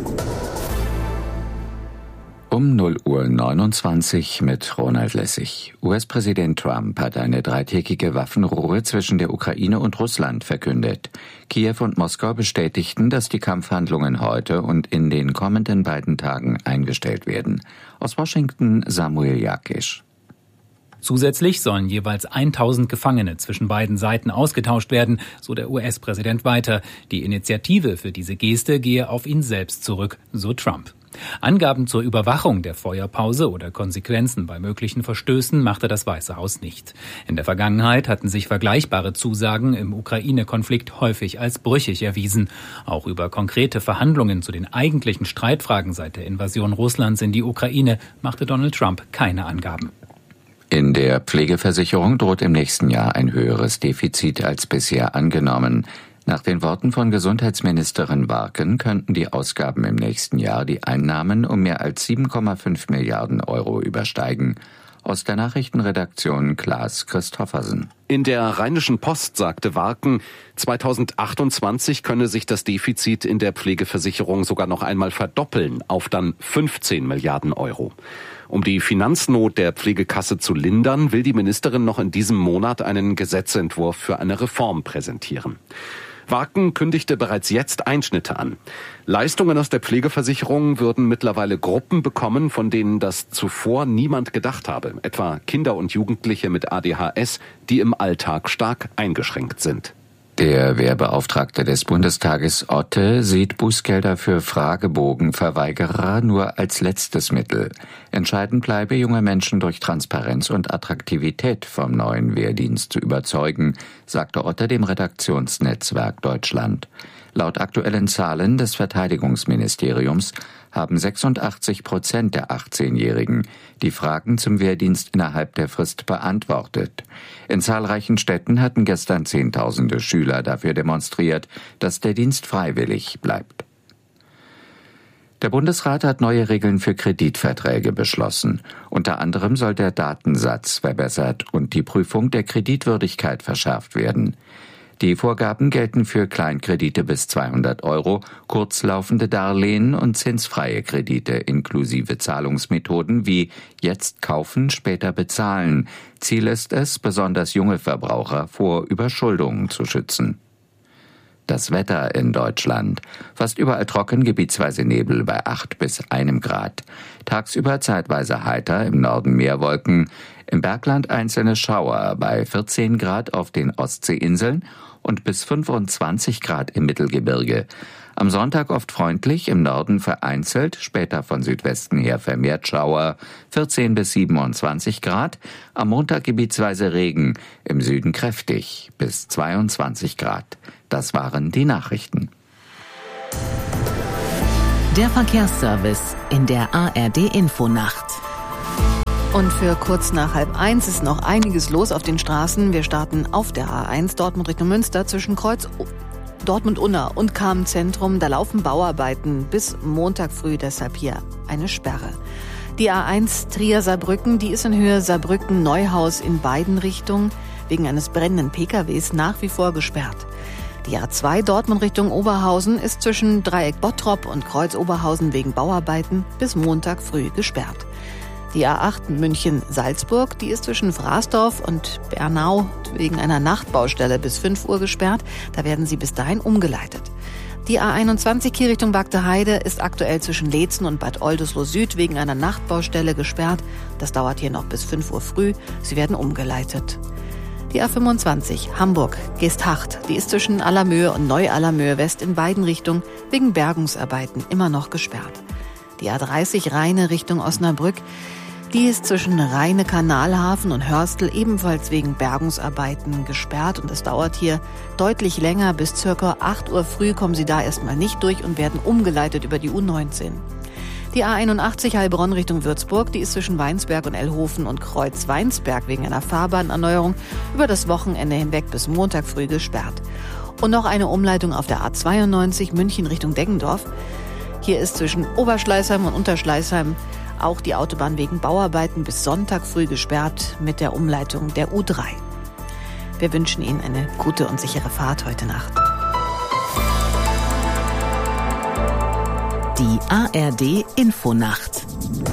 Um null Uhr neunundzwanzig mit Ronald Lessig. U S-Präsident Trump hat eine dreitägige Waffenruhe zwischen der Ukraine und Russland verkündet. Kiew und Moskau bestätigten, dass die Kampfhandlungen heute und in den kommenden beiden Tagen eingestellt werden. Aus Washington Samuel Jakisch. Zusätzlich sollen jeweils tausend Gefangene zwischen beiden Seiten ausgetauscht werden, so der U S-Präsident weiter. Die Initiative für diese Geste gehe auf ihn selbst zurück, so Trump. Angaben zur Überwachung der Feuerpause oder Konsequenzen bei möglichen Verstößen machte das Weiße Haus nicht. In der Vergangenheit hatten sich vergleichbare Zusagen im Ukraine-Konflikt häufig als brüchig erwiesen. Auch über konkrete Verhandlungen zu den eigentlichen Streitfragen seit der Invasion Russlands in die Ukraine machte Donald Trump keine Angaben. In der Pflegeversicherung droht im nächsten Jahr ein höheres Defizit als bisher angenommen. Nach den Worten von Gesundheitsministerin Warken könnten die Ausgaben im nächsten Jahr die Einnahmen um mehr als sieben Komma fünf Milliarden Euro übersteigen. Aus der Nachrichtenredaktion Klaas Christoffersen. In der Rheinischen Post sagte Warken, zweitausendachtundzwanzig könne sich das Defizit in der Pflegeversicherung sogar noch einmal verdoppeln auf dann fünfzehn Milliarden Euro. Um die Finanznot der Pflegekasse zu lindern, will die Ministerin noch in diesem Monat einen Gesetzentwurf für eine Reform präsentieren. Warken kündigte bereits jetzt Einschnitte an. Leistungen aus der Pflegeversicherung würden mittlerweile Gruppen bekommen, von denen das zuvor niemand gedacht habe. Etwa Kinder und Jugendliche mit A D H S, die im Alltag stark eingeschränkt sind. Der Wehrbeauftragte des Bundestages Otte sieht Bußgelder für Fragebogenverweigerer nur als letztes Mittel. Entscheidend bleibe, junge Menschen durch Transparenz und Attraktivität vom neuen Wehrdienst zu überzeugen, sagte Otte dem Redaktionsnetzwerk Deutschland. Laut aktuellen Zahlen des Verteidigungsministeriums haben sechsundachtzig Prozent der achtzehnjährigen die Fragen zum Wehrdienst innerhalb der Frist beantwortet. In zahlreichen Städten hatten gestern Zehntausende Schüler dafür demonstriert, dass der Dienst freiwillig bleibt. Der Bundesrat hat neue Regeln für Kreditverträge beschlossen. Unter anderem soll der Datensatz verbessert und die Prüfung der Kreditwürdigkeit verschärft werden. Die Vorgaben gelten für Kleinkredite bis zweihundert Euro, kurzlaufende Darlehen und zinsfreie Kredite inklusive Zahlungsmethoden wie jetzt kaufen, später bezahlen. Ziel ist es, besonders junge Verbraucher vor Überschuldungen zu schützen. Das Wetter in Deutschland. Fast überall trocken, gebietsweise Nebel bei acht bis einem Grad. Tagsüber zeitweise heiter, im Norden Meerwolken. Im Bergland einzelne Schauer bei vierzehn Grad auf den Ostseeinseln und bis fünfundzwanzig Grad im Mittelgebirge. Am Sonntag oft freundlich, im Norden vereinzelt, später von Südwesten her vermehrt Schauer, vierzehn bis siebenundzwanzig Grad. Am Montag gebietsweise Regen, im Süden kräftig, bis zweiundzwanzig Grad. Das waren die Nachrichten. Der Verkehrsservice in der A R D-Infonacht. Und für kurz nach halb eins ist noch einiges los auf den Straßen. Wir starten auf der A eins Dortmund Richtung Münster zwischen Kreuz Dortmund-Unna und Cham-Zentrum. Da laufen Bauarbeiten bis Montag früh, deshalb hier eine Sperre. Die A eins Trier-Saarbrücken, die ist in Höhe Saarbrücken-Neuhaus in beiden Richtungen wegen eines brennenden P K Ws nach wie vor gesperrt. Die A zwei Dortmund Richtung Oberhausen ist zwischen Dreieck Bottrop und Kreuz Oberhausen wegen Bauarbeiten bis Montag früh gesperrt. Die A acht München-Salzburg, die ist zwischen Frasdorf und Bernau wegen einer Nachtbaustelle bis fünf Uhr gesperrt. Da werden sie bis dahin umgeleitet. Die A einundzwanzig hier Richtung Bagdeheide ist aktuell zwischen Leetzen und Bad Oldesloe Süd wegen einer Nachtbaustelle gesperrt. Das dauert hier noch bis fünf Uhr früh. Sie werden umgeleitet. Die A fünfundzwanzig Hamburg-Geesthacht, die ist zwischen Allermöhe und Neu-Allermöhe West in beiden Richtungen wegen Bergungsarbeiten immer noch gesperrt. Die A dreißig Rheine Richtung Osnabrück, die ist zwischen Rheine-Kanalhafen und Hörstel ebenfalls wegen Bergungsarbeiten gesperrt und es dauert hier deutlich länger. Bis circa acht Uhr früh kommen sie da erstmal nicht durch und werden umgeleitet über die U neunzehn. Die A einundachtzig Heilbronn Richtung Würzburg, die ist zwischen Weinsberg und Ellhofen und Kreuz-Weinsberg wegen einer Fahrbahnerneuerung über das Wochenende hinweg bis Montag früh gesperrt. Und noch eine Umleitung auf der A zweiundneunzig München Richtung Deggendorf. Hier ist zwischen Oberschleißheim und Unterschleißheim auch die Autobahn wegen Bauarbeiten bis Sonntag früh gesperrt mit der Umleitung der U drei. Wir wünschen Ihnen eine gute und sichere Fahrt heute Nacht. Die A R D-Infonacht.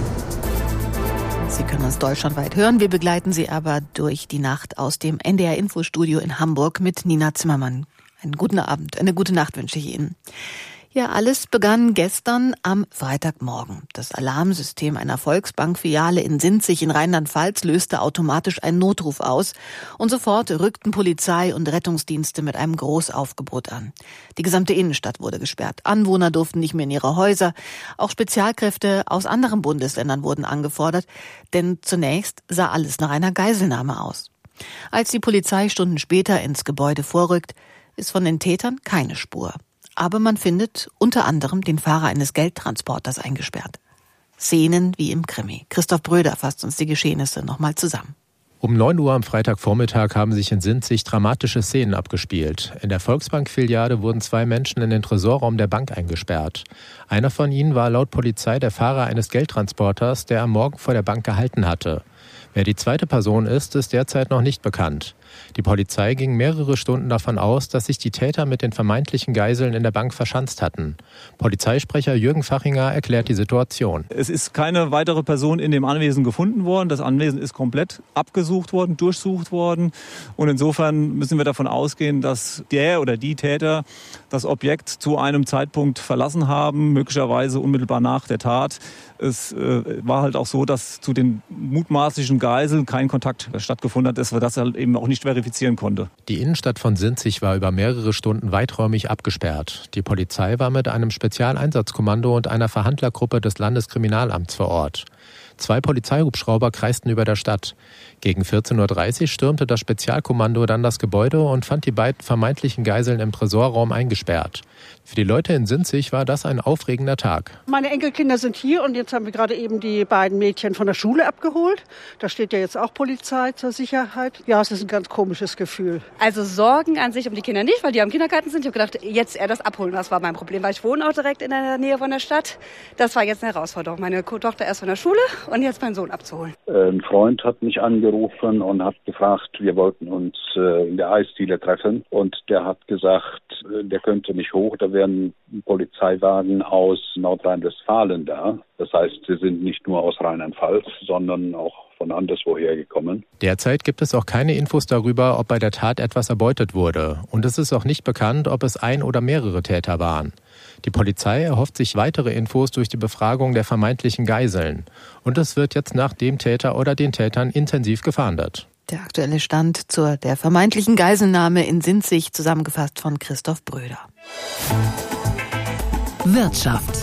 Sie können uns deutschlandweit hören. Wir begleiten Sie aber durch die Nacht aus dem N D R-Infostudio in Hamburg mit Nina Zimmermann. Einen guten Abend, eine gute Nacht wünsche ich Ihnen. Ja, alles begann gestern am Freitagmorgen. Das Alarmsystem einer Volksbank-Filiale in Sinzig in Rheinland-Pfalz löste automatisch einen Notruf aus und sofort rückten Polizei und Rettungsdienste mit einem Großaufgebot an. Die gesamte Innenstadt wurde gesperrt. Anwohner durften nicht mehr in ihre Häuser. Auch Spezialkräfte aus anderen Bundesländern wurden angefordert, denn zunächst sah alles nach einer Geiselnahme aus. Als die Polizei Stunden später ins Gebäude vorrückt, ist von den Tätern keine Spur. Aber man findet unter anderem den Fahrer eines Geldtransporters eingesperrt. Szenen wie im Krimi. Christoph Bröder fasst uns die Geschehnisse nochmal zusammen. Um neun Uhr am Freitagvormittag haben sich in Sinzig dramatische Szenen abgespielt. In der Volksbank-Filiale wurden zwei Menschen in den Tresorraum der Bank eingesperrt. Einer von ihnen war laut Polizei der Fahrer eines Geldtransporters, der am Morgen vor der Bank gehalten hatte. Wer die zweite Person ist, ist derzeit noch nicht bekannt. Die Polizei ging mehrere Stunden davon aus, dass sich die Täter mit den vermeintlichen Geiseln in der Bank verschanzt hatten. Polizeisprecher Jürgen Fachinger erklärt die Situation. Es ist keine weitere Person in dem Anwesen gefunden worden. Das Anwesen ist komplett abgesucht worden, durchsucht worden. Und insofern müssen wir davon ausgehen, dass der oder die Täter das Objekt zu einem Zeitpunkt verlassen haben, möglicherweise unmittelbar nach der Tat. Es äh, war halt auch so, dass zu den mutmaßlichen Geiseln kein Kontakt stattgefunden hat, dass wir das halt eben auch nicht verifizieren konnte. Die Innenstadt von Sinzig war über mehrere Stunden weiträumig abgesperrt. Die Polizei war mit einem Spezialeinsatzkommando und einer Verhandlergruppe des Landeskriminalamts vor Ort. Zwei Polizeihubschrauber kreisten über der Stadt. Gegen vierzehn Uhr dreißig stürmte das Spezialkommando dann das Gebäude und fand die beiden vermeintlichen Geiseln im Tresorraum eingesperrt. Für die Leute in Sinzig war das ein aufregender Tag. Meine Enkelkinder sind hier und jetzt haben wir gerade eben die beiden Mädchen von der Schule abgeholt. Da steht ja jetzt auch Polizei zur Sicherheit. Ja, es ist ein ganz komisches Gefühl. Also Sorgen an sich um die Kinder nicht, weil die am Kindergarten sind. Ich habe gedacht, jetzt eher das Abholen, das war mein Problem. Weil ich wohne auch direkt in der Nähe von der Stadt. Das war jetzt eine Herausforderung. Meine Tochter erst von der Schule und jetzt meinen Sohn abzuholen. Ein Freund hat mich angerufen und hat gefragt, wir wollten uns in der Eisdiele treffen. Und der hat gesagt, der könnte nicht hoch, da wären Polizeiwagen aus Nordrhein-Westfalen da. Das heißt, sie sind nicht nur aus Rheinland-Pfalz, sondern auch von anderswoher gekommen. Derzeit gibt es auch keine Infos darüber, ob bei der Tat etwas erbeutet wurde. Und es ist auch nicht bekannt, ob es ein oder mehrere Täter waren. Die Polizei erhofft sich weitere Infos durch die Befragung der vermeintlichen Geiseln. Und es wird jetzt nach dem Täter oder den Tätern intensiv gefahndet. Der aktuelle Stand zur der vermeintlichen Geiselnahme in Sinzig, zusammengefasst von Christoph Bröder. Wirtschaft.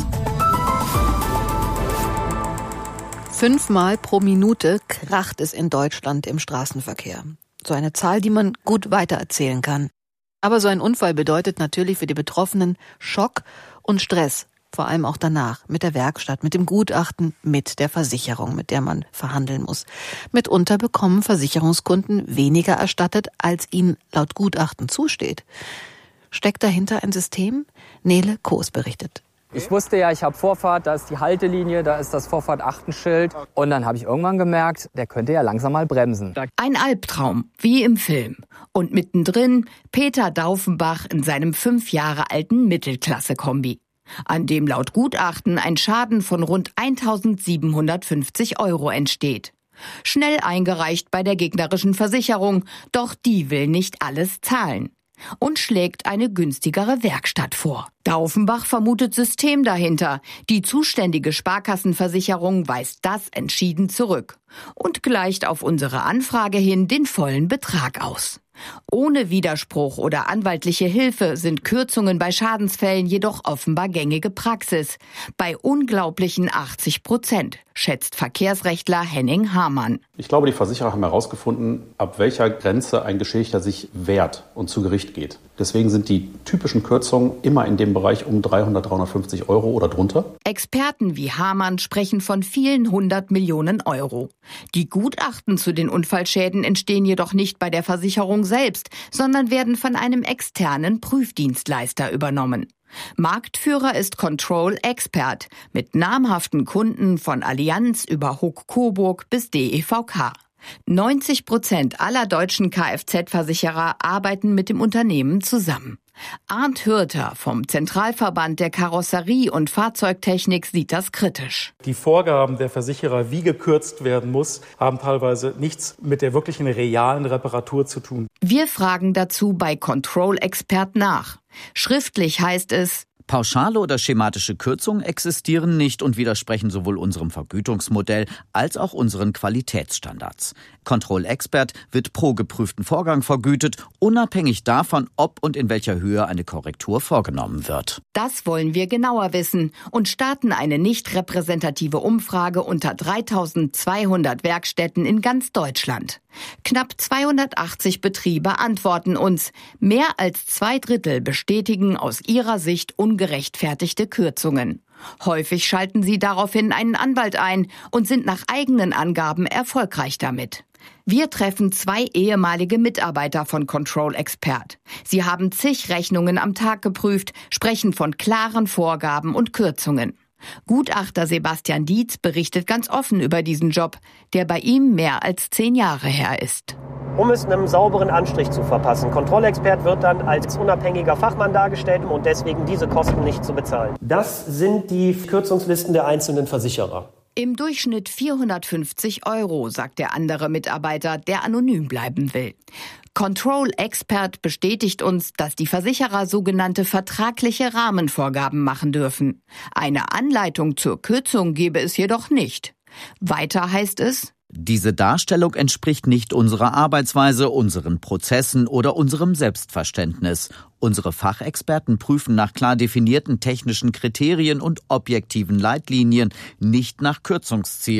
Fünfmal pro Minute kracht es in Deutschland im Straßenverkehr. So eine Zahl, die man gut weitererzählen kann. Aber so ein Unfall bedeutet natürlich für die Betroffenen Schock und Stress. Vor allem auch danach, mit der Werkstatt, mit dem Gutachten, mit der Versicherung, mit der man verhandeln muss. Mitunter bekommen Versicherungskunden weniger erstattet, als ihnen laut Gutachten zusteht. Steckt dahinter ein System? Nele Koos berichtet. Ich wusste ja, ich habe Vorfahrt, da ist die Haltelinie, da ist das Vorfahrt-Achtenschild. Und dann habe ich irgendwann gemerkt, der könnte ja langsam mal bremsen. Ein Albtraum, wie im Film. Und mittendrin Peter Daufenbach in seinem fünf Jahre alten Mittelklasse-Kombi, an dem laut Gutachten ein Schaden von rund eintausendsiebenhundertfünfzig Euro entsteht. Schnell eingereicht bei der gegnerischen Versicherung, doch die will nicht alles zahlen und schlägt eine günstigere Werkstatt vor. Daufenbach vermutet System dahinter. Die zuständige Sparkassenversicherung weist das entschieden zurück und gleicht auf unsere Anfrage hin den vollen Betrag aus. Ohne Widerspruch oder anwaltliche Hilfe sind Kürzungen bei Schadensfällen jedoch offenbar gängige Praxis. Bei unglaublichen achtzig Prozent, schätzt Verkehrsrechtler Henning Hamann. Ich glaube, die Versicherer haben herausgefunden, ab welcher Grenze ein Geschädigter sich wehrt und zu Gericht geht. Deswegen sind die typischen Kürzungen immer in dem Bereich um dreihundert, dreihundertfünfzig Euro oder drunter. Experten wie Hamann sprechen von vielen hundert Millionen Euro. Die Gutachten zu den Unfallschäden entstehen jedoch nicht bei der Versicherung selbst, sondern werden von einem externen Prüfdienstleister übernommen. Marktführer ist Control Expert mit namhaften Kunden von Allianz über Huck Coburg bis D E V K. neunzig Prozent aller deutschen Kfz-Versicherer arbeiten mit dem Unternehmen zusammen. Arndt Hürter vom Zentralverband der Karosserie- und Fahrzeugtechnik sieht das kritisch. Die Vorgaben der Versicherer, wie gekürzt werden muss, haben teilweise nichts mit der wirklichen realen Reparatur zu tun. Wir fragen dazu bei Control Expert nach. Schriftlich heißt es: Pauschale oder schematische Kürzungen existieren nicht und widersprechen sowohl unserem Vergütungsmodell als auch unseren Qualitätsstandards. Control Expert wird pro geprüften Vorgang vergütet, unabhängig davon, ob und in welcher Höhe eine Korrektur vorgenommen wird. Das wollen wir genauer wissen und starten eine nicht repräsentative Umfrage unter dreitausendzweihundert Werkstätten in ganz Deutschland. Knapp zweihundertachtzig Betriebe antworten uns. Mehr als zwei Drittel bestätigen aus ihrer Sicht ungerechtfertigte Kürzungen. Häufig schalten sie daraufhin einen Anwalt ein und sind nach eigenen Angaben erfolgreich damit. Wir treffen zwei ehemalige Mitarbeiter von Control Expert. Sie haben zig Rechnungen am Tag geprüft, sprechen von klaren Vorgaben und Kürzungen. Gutachter Sebastian Dietz berichtet ganz offen über diesen Job, der bei ihm mehr als zehn Jahre her ist. Um es einem sauberen Anstrich zu verpassen. Kontrollexpert wird dann als unabhängiger Fachmann dargestellt und deswegen diese Kosten nicht zu bezahlen. Das sind die Kürzungslisten der einzelnen Versicherer. Im Durchschnitt vierhundertfünfzig Euro, sagt der andere Mitarbeiter, der anonym bleiben will. Control Expert bestätigt uns, dass die Versicherer sogenannte vertragliche Rahmenvorgaben machen dürfen. Eine Anleitung zur Kürzung gebe es jedoch nicht. Weiter heißt es: Diese Darstellung entspricht nicht unserer Arbeitsweise, unseren Prozessen oder unserem Selbstverständnis. Unsere Fachexperten prüfen nach klar definierten technischen Kriterien und objektiven Leitlinien, nicht nach Kürzungszielen.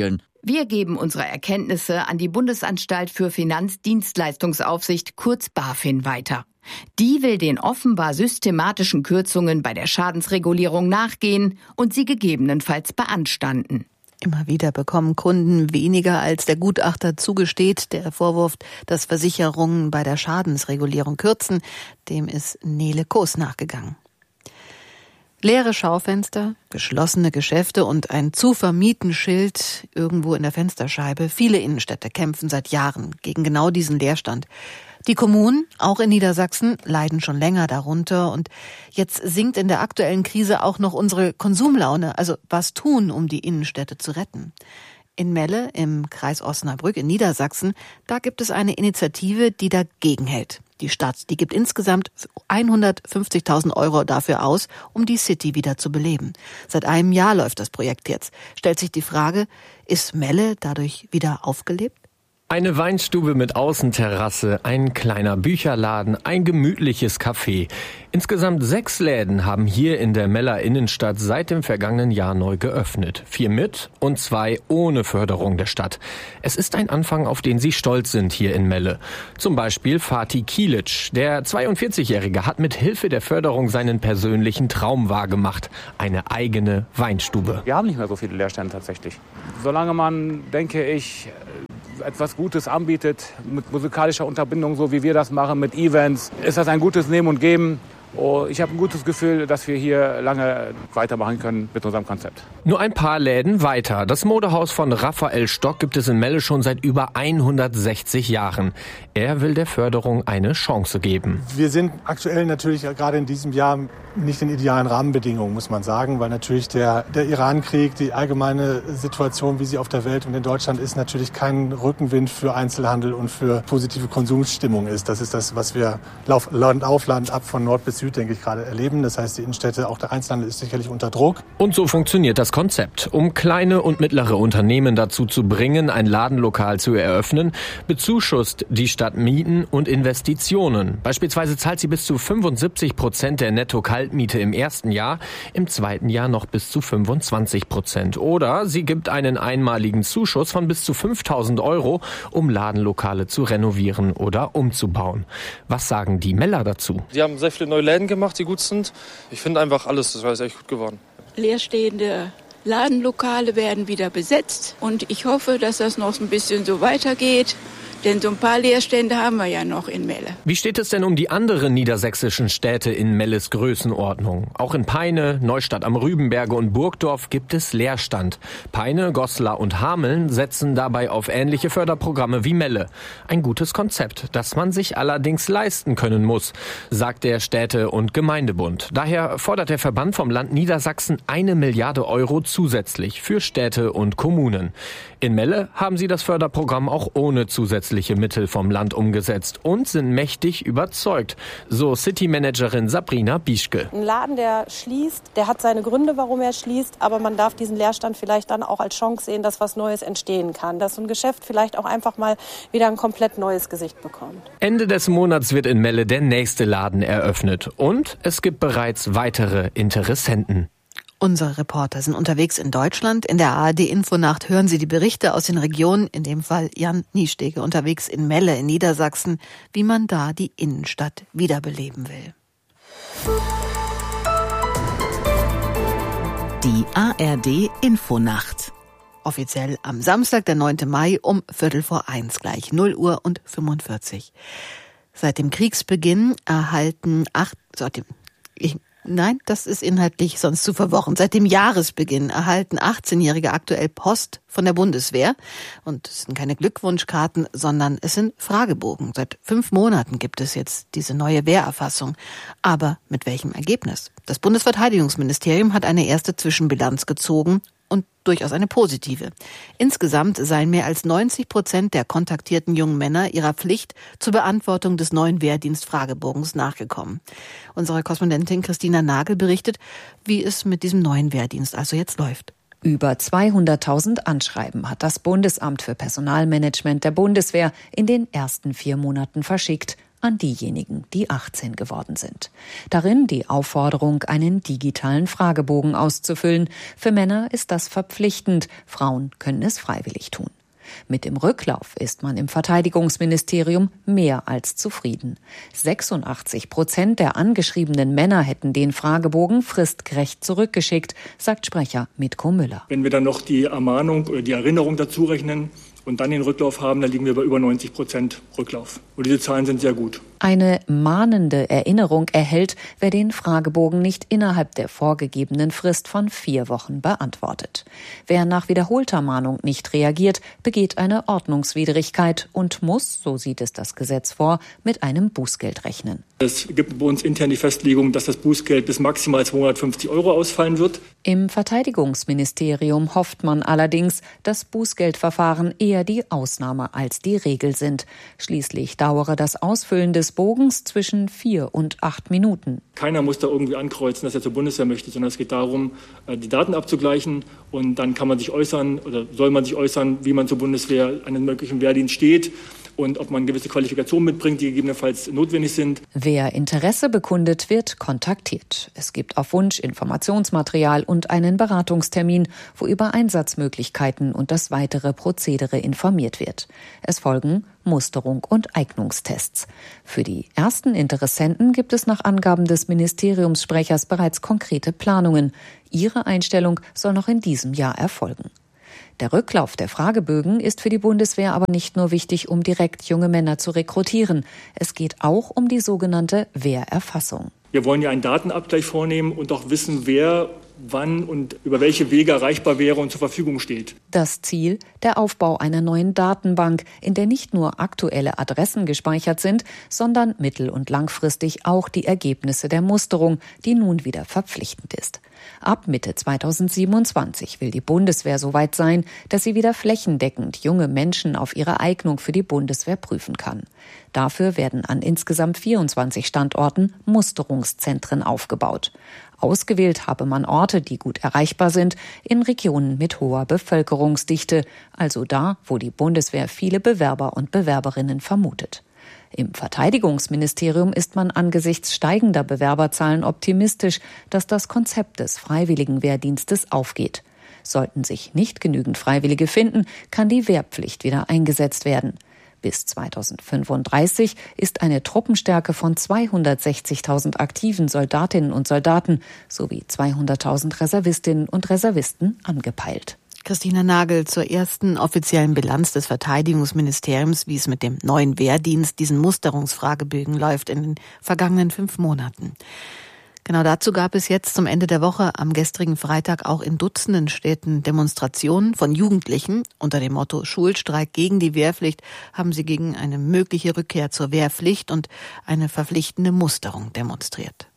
Wir geben unsere Erkenntnisse an die Bundesanstalt für Finanzdienstleistungsaufsicht, kurz BaFin, weiter. Die will den offenbar systematischen Kürzungen bei der Schadensregulierung nachgehen und sie gegebenenfalls beanstanden. Immer wieder bekommen Kunden weniger, als der Gutachter zugesteht. Der Vorwurf, dass Versicherungen bei der Schadensregulierung kürzen, dem ist Nele Koos nachgegangen. Leere Schaufenster, geschlossene Geschäfte und ein Zu-vermieten-Schild irgendwo in der Fensterscheibe. Viele Innenstädte kämpfen seit Jahren gegen genau diesen Leerstand. Die Kommunen, auch in Niedersachsen, leiden schon länger darunter. Und jetzt sinkt in der aktuellen Krise auch noch unsere Konsumlaune. Also was tun, um die Innenstädte zu retten? In Melle im Kreis Osnabrück in Niedersachsen, da gibt es eine Initiative, die dagegen hält. Die Stadt, die gibt insgesamt hundertfünfzigtausend Euro dafür aus, um die City wieder zu beleben. Seit einem Jahr läuft das Projekt jetzt. Stellt sich die Frage, ist Melle dadurch wieder aufgelebt? Eine Weinstube mit Außenterrasse, ein kleiner Bücherladen, ein gemütliches Café. Insgesamt sechs Läden haben hier in der Meller Innenstadt seit dem vergangenen Jahr neu geöffnet. Vier mit und zwei ohne Förderung der Stadt. Es ist ein Anfang, auf den sie stolz sind hier in Melle. Zum Beispiel Fatih Kilic. Der zweiundvierzigjährige hat mit Hilfe der Förderung seinen persönlichen Traum wahrgemacht. Eine eigene Weinstube. Wir haben nicht mehr so viele Leerstände tatsächlich. Solange man, denke ich, etwas Gutes anbietet, mit musikalischer Unterbindung, so wie wir das machen, mit Events, ist das ein gutes Nehmen und Geben. Oh, ich habe ein gutes Gefühl, dass wir hier lange weitermachen können mit unserem Konzept. Nur ein paar Läden weiter. Das Modehaus von Raphael Stock gibt es in Melle schon seit über hundertsechzig Jahren. Er will der Förderung eine Chance geben. Wir sind aktuell natürlich gerade in diesem Jahr nicht in idealen Rahmenbedingungen, muss man sagen, weil natürlich der, der Iran-Krieg, die allgemeine Situation, wie sie auf der Welt und in Deutschland ist, natürlich kein Rückenwind für Einzelhandel und für positive Konsumstimmung ist. Das ist das, was wir Land auf Land ab von Nord bis Süd, denke ich, gerade erleben. Das heißt, die Innenstädte, auch der Einzelhandel ist sicherlich unter Druck. Und so funktioniert das Konzept. Um kleine und mittlere Unternehmen dazu zu bringen, ein Ladenlokal zu eröffnen, bezuschusst die Stadt Mieten und Investitionen. Beispielsweise zahlt sie bis zu fünfundsiebzig Prozent der Netto-Kaltmiete im ersten Jahr, im zweiten Jahr noch bis zu fünfundzwanzig Prozent. Oder sie gibt einen einmaligen Zuschuss von bis zu fünftausend Euro, um Ladenlokale zu renovieren oder umzubauen. Was sagen die Meller dazu? Die haben sehr viele neue Läden gemacht, die gut sind. Ich finde einfach alles, das ist echt gut geworden. Leerstehende Ladenlokale werden wieder besetzt und ich hoffe, dass das noch ein bisschen so weitergeht. Denn so ein paar Leerstände haben wir ja noch in Melle. Wie steht es denn um die anderen niedersächsischen Städte in Melles Größenordnung? Auch in Peine, Neustadt am Rübenberge und Burgdorf gibt es Leerstand. Peine, Goslar und Hameln setzen dabei auf ähnliche Förderprogramme wie Melle. Ein gutes Konzept, das man sich allerdings leisten können muss, sagt der Städte- und Gemeindebund. Daher fordert der Verband vom Land Niedersachsen eine Milliarde Euro zusätzlich für Städte und Kommunen. In Melle haben sie das Förderprogramm auch ohne zusätzliche Mittel vom Land umgesetzt und sind mächtig überzeugt, so City-Managerin Sabrina Bischke. Ein Laden, der schließt, der hat seine Gründe, warum er schließt, aber man darf diesen Leerstand vielleicht dann auch als Chance sehen, dass was Neues entstehen kann, dass so ein Geschäft vielleicht auch einfach mal wieder ein komplett neues Gesicht bekommt. Ende des Monats wird in Melle der nächste Laden eröffnet und es gibt bereits weitere Interessenten. Unsere Reporter sind unterwegs in Deutschland. In der A R D-Infonacht hören Sie die Berichte aus den Regionen, in dem Fall Jan Niestege unterwegs in Melle in Niedersachsen, wie man da die Innenstadt wiederbeleben will. Die A R D-Infonacht. Offiziell am Samstag, der neunte Mai um Viertel vor eins, gleich null Uhr und fünfundvierzig. Seit dem Kriegsbeginn erhalten acht... Seit dem, ich, Nein, das ist inhaltlich sonst zu verworren. Seit dem Jahresbeginn erhalten achtzehnjährige aktuell Post von der Bundeswehr. Und es sind keine Glückwunschkarten, sondern es sind Fragebogen. Seit fünf Monaten gibt es jetzt diese neue Wehrerfassung. Aber mit welchem Ergebnis? Das Bundesverteidigungsministerium hat eine erste Zwischenbilanz gezogen und durchaus eine positive. Insgesamt seien mehr als neunzig Prozent der kontaktierten jungen Männer ihrer Pflicht zur Beantwortung des neuen Wehrdienstfragebogens nachgekommen. Unsere Korrespondentin Christina Nagel berichtet, wie es mit diesem neuen Wehrdienst also jetzt läuft. Über zweihunderttausend Anschreiben hat das Bundesamt für Personalmanagement der Bundeswehr in den ersten vier Monaten verschickt. an diejenigen, die achtzehn geworden sind. Darin die Aufforderung, einen digitalen Fragebogen auszufüllen. Für Männer ist das verpflichtend, Frauen können es freiwillig tun. Mit dem Rücklauf ist man im Verteidigungsministerium mehr als zufrieden. sechsundachtzig Prozent der angeschriebenen Männer hätten den Fragebogen fristgerecht zurückgeschickt, sagt Sprecher Mitko Müller. Wenn wir dann noch die Ermahnung oder die Erinnerung dazu rechnen und dann den Rücklauf haben, dann liegen wir bei über neunzig Prozent Rücklauf. Und diese Zahlen sind sehr gut. Eine mahnende Erinnerung erhält, wer den Fragebogen nicht innerhalb der vorgegebenen Frist von vier Wochen beantwortet. Wer nach wiederholter Mahnung nicht reagiert, begeht eine Ordnungswidrigkeit und muss, so sieht es das Gesetz vor, mit einem Bußgeld rechnen. Es gibt bei uns intern die Festlegung, dass das Bußgeld bis maximal zweihundertfünfzig Euro ausfallen wird. Im Verteidigungsministerium hofft man allerdings, dass Bußgeldverfahren eher die Ausnahme als die Regel sind. Schließlich dauere das Ausfüllen des Bogens zwischen vier und acht Minuten. Keiner muss da irgendwie ankreuzen, dass er zur Bundeswehr möchte, sondern es geht darum, die Daten abzugleichen und dann kann man sich äußern oder soll man sich äußern, wie man zur Bundeswehr einen möglichen Wehrdienst steht und ob man gewisse Qualifikationen mitbringt, die gegebenenfalls notwendig sind. Wer Interesse bekundet, wird kontaktiert. Es gibt auf Wunsch Informationsmaterial und einen Beratungstermin, wo über Einsatzmöglichkeiten und das weitere Prozedere informiert wird. Es folgen Musterung und Eignungstests. Für die ersten Interessenten gibt es nach Angaben des Ministeriumssprechers bereits konkrete Planungen. Ihre Einstellung soll noch in diesem Jahr erfolgen. Der Rücklauf der Fragebögen ist für die Bundeswehr aber nicht nur wichtig, um direkt junge Männer zu rekrutieren. Es geht auch um die sogenannte Wehrerfassung. Wir wollen ja einen Datenabgleich vornehmen und auch wissen, wer wann und über welche Wege erreichbar wäre und zur Verfügung steht. Das Ziel, der Aufbau einer neuen Datenbank, in der nicht nur aktuelle Adressen gespeichert sind, sondern mittel- und langfristig auch die Ergebnisse der Musterung, die nun wieder verpflichtend ist. Ab Mitte zweitausendsiebenundzwanzig will die Bundeswehr so weit sein, dass sie wieder flächendeckend junge Menschen auf ihre Eignung für die Bundeswehr prüfen kann. Dafür werden an insgesamt vierundzwanzig Standorten Musterungszentren aufgebaut. Ausgewählt habe man Orte, die gut erreichbar sind, in Regionen mit hoher Bevölkerungsdichte, also da, wo die Bundeswehr viele Bewerber und Bewerberinnen vermutet. Im Verteidigungsministerium ist man angesichts steigender Bewerberzahlen optimistisch, dass das Konzept des freiwilligen Wehrdienstes aufgeht. Sollten sich nicht genügend Freiwillige finden, kann die Wehrpflicht wieder eingesetzt werden. Bis zweitausendfünfunddreißig ist eine Truppenstärke von zweihundertsechzigtausend aktiven Soldatinnen und Soldaten sowie zweihunderttausend Reservistinnen und Reservisten angepeilt. Christina Nagel zur ersten offiziellen Bilanz des Verteidigungsministeriums, wie es mit dem neuen Wehrdienst, diesen Musterungsfragebögen läuft in den vergangenen fünf Monaten. Genau dazu gab es jetzt zum Ende der Woche am gestrigen Freitag auch in Dutzenden Städten Demonstrationen von Jugendlichen. Unter dem Motto Schulstreik gegen die Wehrpflicht haben sie gegen eine mögliche Rückkehr zur Wehrpflicht und eine verpflichtende Musterung demonstriert.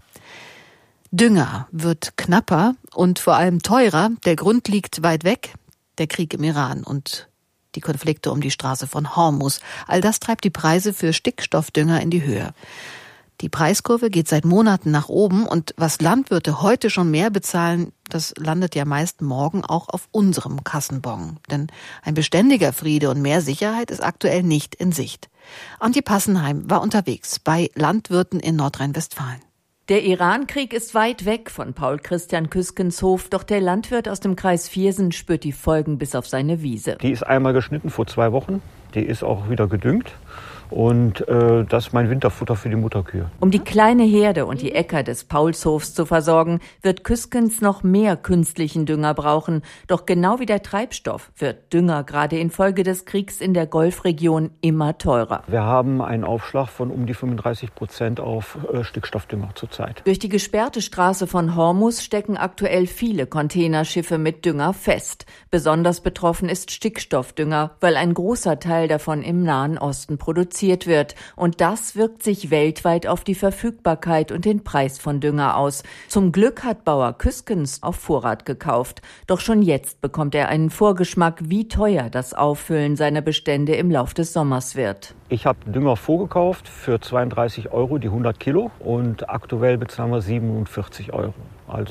Dünger wird knapper und vor allem teurer. Der Grund liegt weit weg, der Krieg im Iran und die Konflikte um die Straße von Hormuz. All das treibt die Preise für Stickstoffdünger in die Höhe. Die Preiskurve geht seit Monaten nach oben und was Landwirte heute schon mehr bezahlen, das landet ja meist morgen auch auf unserem Kassenbon. Denn ein beständiger Friede und mehr Sicherheit ist aktuell nicht in Sicht. Antje Passenheim war unterwegs bei Landwirten in Nordrhein-Westfalen. Der Iran-Krieg ist weit weg von Paul Christian Küskens Hof, doch der Landwirt aus dem Kreis Viersen spürt die Folgen bis auf seine Wiese. Die ist einmal geschnitten vor zwei Wochen, die ist auch wieder gedüngt. Und äh, das ist mein Winterfutter für die Mutterkühe. Um die kleine Herde und die Äcker des Paulshofs zu versorgen, wird Küskens noch mehr künstlichen Dünger brauchen. Doch genau wie der Treibstoff wird Dünger gerade infolge des Kriegs in der Golfregion immer teurer. Wir haben einen Aufschlag von um die fünfunddreißig Prozent auf äh, Stickstoffdünger zurzeit. Durch die gesperrte Straße von Hormuz stecken aktuell viele Containerschiffe mit Dünger fest. Besonders betroffen ist Stickstoffdünger, weil ein großer Teil davon im Nahen Osten produziert wird. Und das wirkt sich weltweit auf die Verfügbarkeit und den Preis von Dünger aus. Zum Glück hat Bauer Küskens auf Vorrat gekauft. Doch schon jetzt bekommt er einen Vorgeschmack, wie teuer das Auffüllen seiner Bestände im Lauf des Sommers wird. Ich habe Dünger vorgekauft für zweiunddreißig Euro die hundert Kilo und aktuell bezahlen wir siebenundvierzig Euro. Also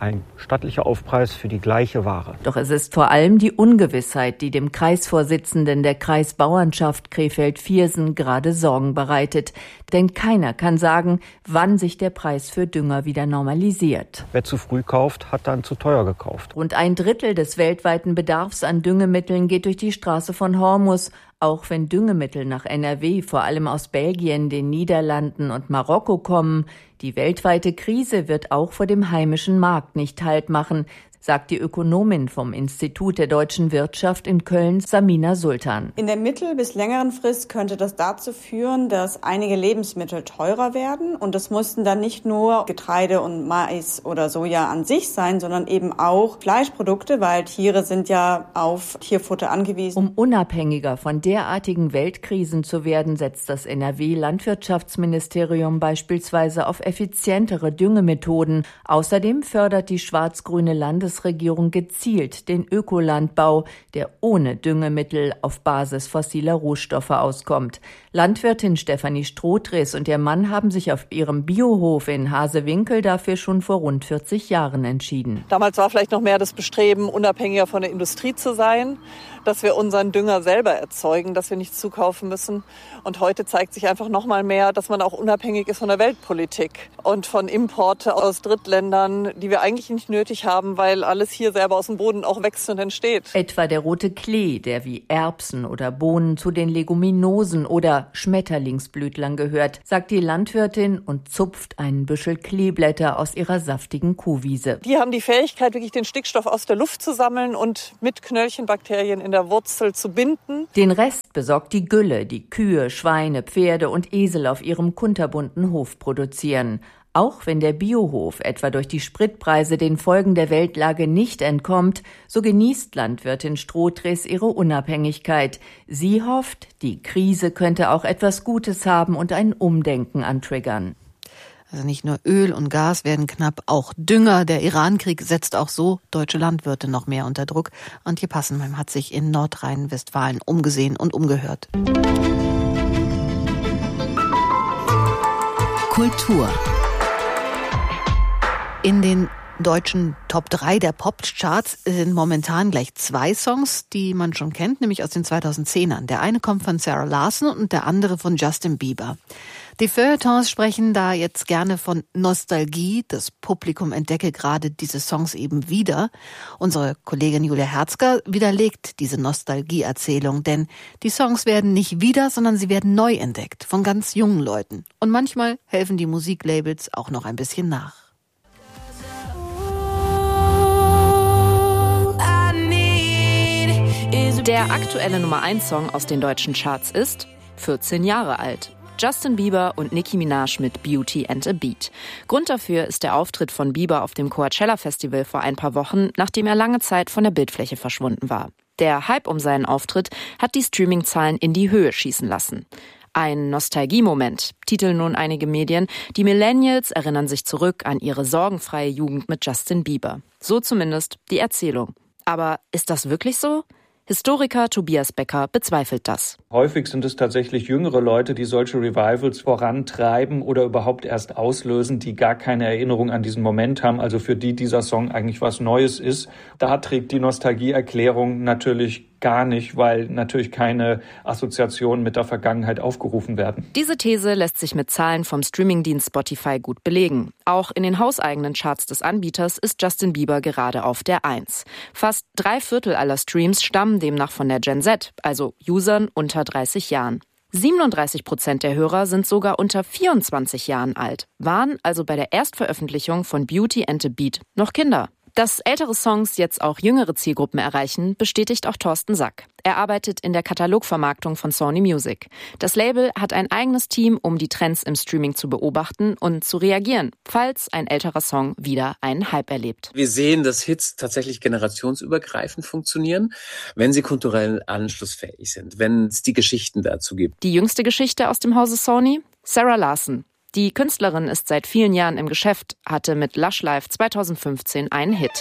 ein stattlicher Aufpreis für die gleiche Ware. Doch es ist vor allem die Ungewissheit, die dem Kreisvorsitzenden der Kreisbauernschaft Krefeld-Viersen gerade Sorgen bereitet. Denn keiner kann sagen, wann sich der Preis für Dünger wieder normalisiert. Wer zu früh kauft, hat dann zu teuer gekauft. Rund ein Drittel des weltweiten Bedarfs an Düngemitteln geht durch die Straße von Hormuz. Auch wenn Düngemittel nach N R W vor allem aus Belgien, den Niederlanden und Marokko kommen, die weltweite Krise wird auch vor dem heimischen Markt nicht Halt machen, sagt die Ökonomin vom Institut der deutschen Wirtschaft in Köln, Samina Sultan. In der mittel- bis längeren Frist könnte das dazu führen, dass einige Lebensmittel teurer werden. Und das mussten dann nicht nur Getreide und Mais oder Soja an sich sein, sondern eben auch Fleischprodukte, weil Tiere sind ja auf Tierfutter angewiesen. Um unabhängiger von derartigen Weltkrisen zu werden, setzt das N R W-Landwirtschaftsministerium beispielsweise auf effizientere Düngemethoden. Außerdem fördert die schwarz-grüne Landesregierung Regierung gezielt den Ökolandbau, der ohne Düngemittel auf Basis fossiler Rohstoffe auskommt. Landwirtin Stefanie Strohdres und ihr Mann haben sich auf ihrem Biohof in Hasewinkel dafür schon vor rund vierzig Jahren entschieden. Damals war vielleicht noch mehr das Bestreben, unabhängiger von der Industrie zu sein, dass wir unseren Dünger selber erzeugen, dass wir nichts zukaufen müssen. Und heute zeigt sich einfach noch mal mehr, dass man auch unabhängig ist von der Weltpolitik und von Importe aus Drittländern, die wir eigentlich nicht nötig haben, weil alles hier selber aus dem Boden auch wächst und entsteht. Etwa der rote Klee, der wie Erbsen oder Bohnen zu den Leguminosen oder Schmetterlingsblütlern gehört, sagt die Landwirtin und zupft einen Büschel Kleeblätter aus ihrer saftigen Kuhwiese. Die haben die Fähigkeit, wirklich den Stickstoff aus der Luft zu sammeln und mit Knöllchenbakterien in der Wurzel zu binden. Den Rest besorgt die Gülle, die Kühe, Schweine, Pferde und Esel auf ihrem kunterbunten Hof produzieren. Auch wenn der Biohof etwa durch die Spritpreise den Folgen der Weltlage nicht entkommt, so genießt Landwirtin Strohdres ihre Unabhängigkeit. Sie hofft, die Krise könnte auch etwas Gutes haben und ein Umdenken antriggern. Also nicht nur Öl und Gas werden knapp, auch Dünger. Der Irankrieg setzt auch so deutsche Landwirte noch mehr unter Druck. Antje Passenheim hat sich in Nordrhein-Westfalen umgesehen und umgehört. Kultur. In den deutschen Top drei der Popcharts sind momentan gleich zwei Songs, die man schon kennt, nämlich aus den zweitausendzehnern. Der eine kommt von Sarah Larsson und der andere von Justin Bieber. Die Feuilletons sprechen da jetzt gerne von Nostalgie. Das Publikum entdecke gerade diese Songs eben wieder. Unsere Kollegin Julia Herzger widerlegt diese Nostalgie-Erzählung, denn die Songs werden nicht wieder, sondern sie werden neu entdeckt von ganz jungen Leuten. Und manchmal helfen die Musiklabels auch noch ein bisschen nach. Der aktuelle Nummer eins Song aus den deutschen Charts ist vierzehn Jahre alt. Justin Bieber und Nicki Minaj mit Beauty and a Beat. Grund dafür ist der Auftritt von Bieber auf dem Coachella Festival vor ein paar Wochen, nachdem er lange Zeit von der Bildfläche verschwunden war. Der Hype um seinen Auftritt hat die Streaming-Zahlen in die Höhe schießen lassen. Ein Nostalgie-Moment, titeln nun einige Medien. Die Millennials erinnern sich zurück an ihre sorgenfreie Jugend mit Justin Bieber. So zumindest die Erzählung. Aber ist das wirklich so? Historiker Tobias Becker bezweifelt das. Häufig sind es tatsächlich jüngere Leute, die solche Revivals vorantreiben oder überhaupt erst auslösen, die gar keine Erinnerung an diesen Moment haben, also für die dieser Song eigentlich was Neues ist. Da trägt die Nostalgieerklärung natürlich gar nicht, weil natürlich keine Assoziationen mit der Vergangenheit aufgerufen werden. Diese These lässt sich mit Zahlen vom Streamingdienst Spotify gut belegen. Auch in den hauseigenen Charts des Anbieters ist Justin Bieber gerade auf der Eins. Fast drei Viertel aller Streams stammen demnach von der Gen Z, also Usern unter dreißig Jahren. siebenunddreißig Prozent der Hörer sind sogar unter vierundzwanzig Jahren alt, waren also bei der Erstveröffentlichung von Beauty and the Beat noch Kinder. Dass ältere Songs jetzt auch jüngere Zielgruppen erreichen, bestätigt auch Thorsten Sack. Er arbeitet in der Katalogvermarktung von Sony Music. Das Label hat ein eigenes Team, um die Trends im Streaming zu beobachten und zu reagieren, falls ein älterer Song wieder einen Hype erlebt. Wir sehen, dass Hits tatsächlich generationsübergreifend funktionieren, wenn sie kulturell anschlussfähig sind, wenn es die Geschichten dazu gibt. Die jüngste Geschichte aus dem Hause Sony? Sarah Larsson. Die Künstlerin ist seit vielen Jahren im Geschäft, hatte mit Lush Life zweitausendfünfzehn einen Hit.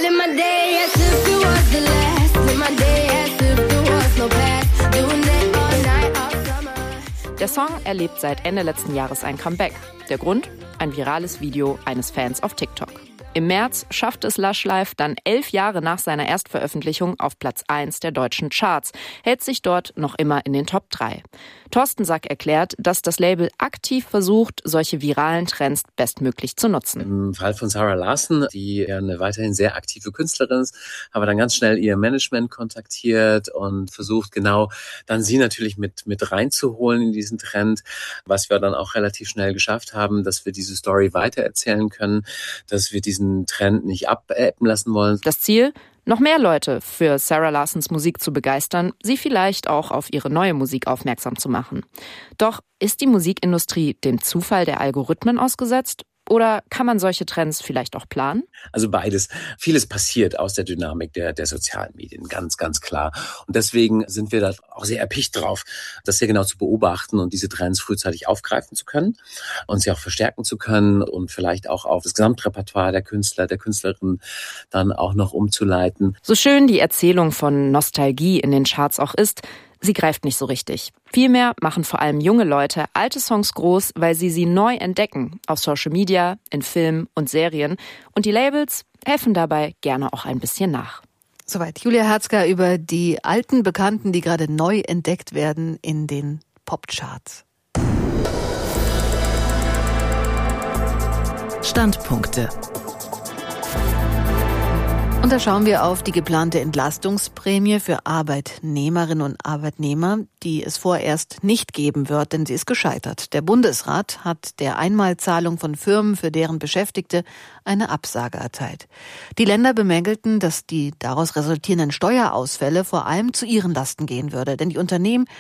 Der Song erlebt seit Ende letzten Jahres ein Comeback. Der Grund? Ein virales Video eines Fans auf TikTok. Im März schaffte es Lush Life dann elf Jahre nach seiner Erstveröffentlichung auf Platz eins der deutschen Charts, hält sich dort noch immer in den Top drei. Thorsten Sack erklärt, dass das Label aktiv versucht, solche viralen Trends bestmöglich zu nutzen. Im Fall von Zara Larsson, die ja eine weiterhin sehr aktive Künstlerin ist, haben wir dann ganz schnell ihr Management kontaktiert und versucht genau dann sie natürlich mit mit reinzuholen in diesen Trend, was wir dann auch relativ schnell geschafft haben, dass wir diese Story weitererzählen können, dass wir diesen Trend nicht abebben lassen wollen. Das Ziel? Noch mehr Leute für Zara Larssons Musik zu begeistern, sie vielleicht auch auf ihre neue Musik aufmerksam zu machen. Doch ist die Musikindustrie dem Zufall der Algorithmen ausgesetzt? Oder kann man solche Trends vielleicht auch planen? Also beides. Vieles passiert aus der Dynamik der, der sozialen Medien, ganz, ganz klar. Und deswegen sind wir da auch sehr erpicht drauf, das sehr genau zu beobachten und diese Trends frühzeitig aufgreifen zu können und sie auch verstärken zu können und vielleicht auch auf das Gesamtrepertoire der Künstler, der Künstlerin dann auch noch umzuleiten. So schön die Erzählung von Nostalgie in den Charts auch ist, sie greift nicht so richtig. Vielmehr machen vor allem junge Leute alte Songs groß, weil sie sie neu entdecken, auf Social Media, in Filmen und Serien. Und die Labels helfen dabei gerne auch ein bisschen nach. Soweit Julia Herzger über die alten Bekannten, die gerade neu entdeckt werden in den Popcharts. Standpunkte. Und da schauen wir auf die geplante Entlastungsprämie für Arbeitnehmerinnen und Arbeitnehmer, die es vorerst nicht geben wird, denn sie ist gescheitert. Der Bundesrat hat der Einmalzahlung von Firmen für deren Beschäftigte eine Absage erteilt. Die Länder bemängelten, dass die daraus resultierenden Steuerausfälle vor allem zu ihren Lasten gehen würde, denn die Unternehmen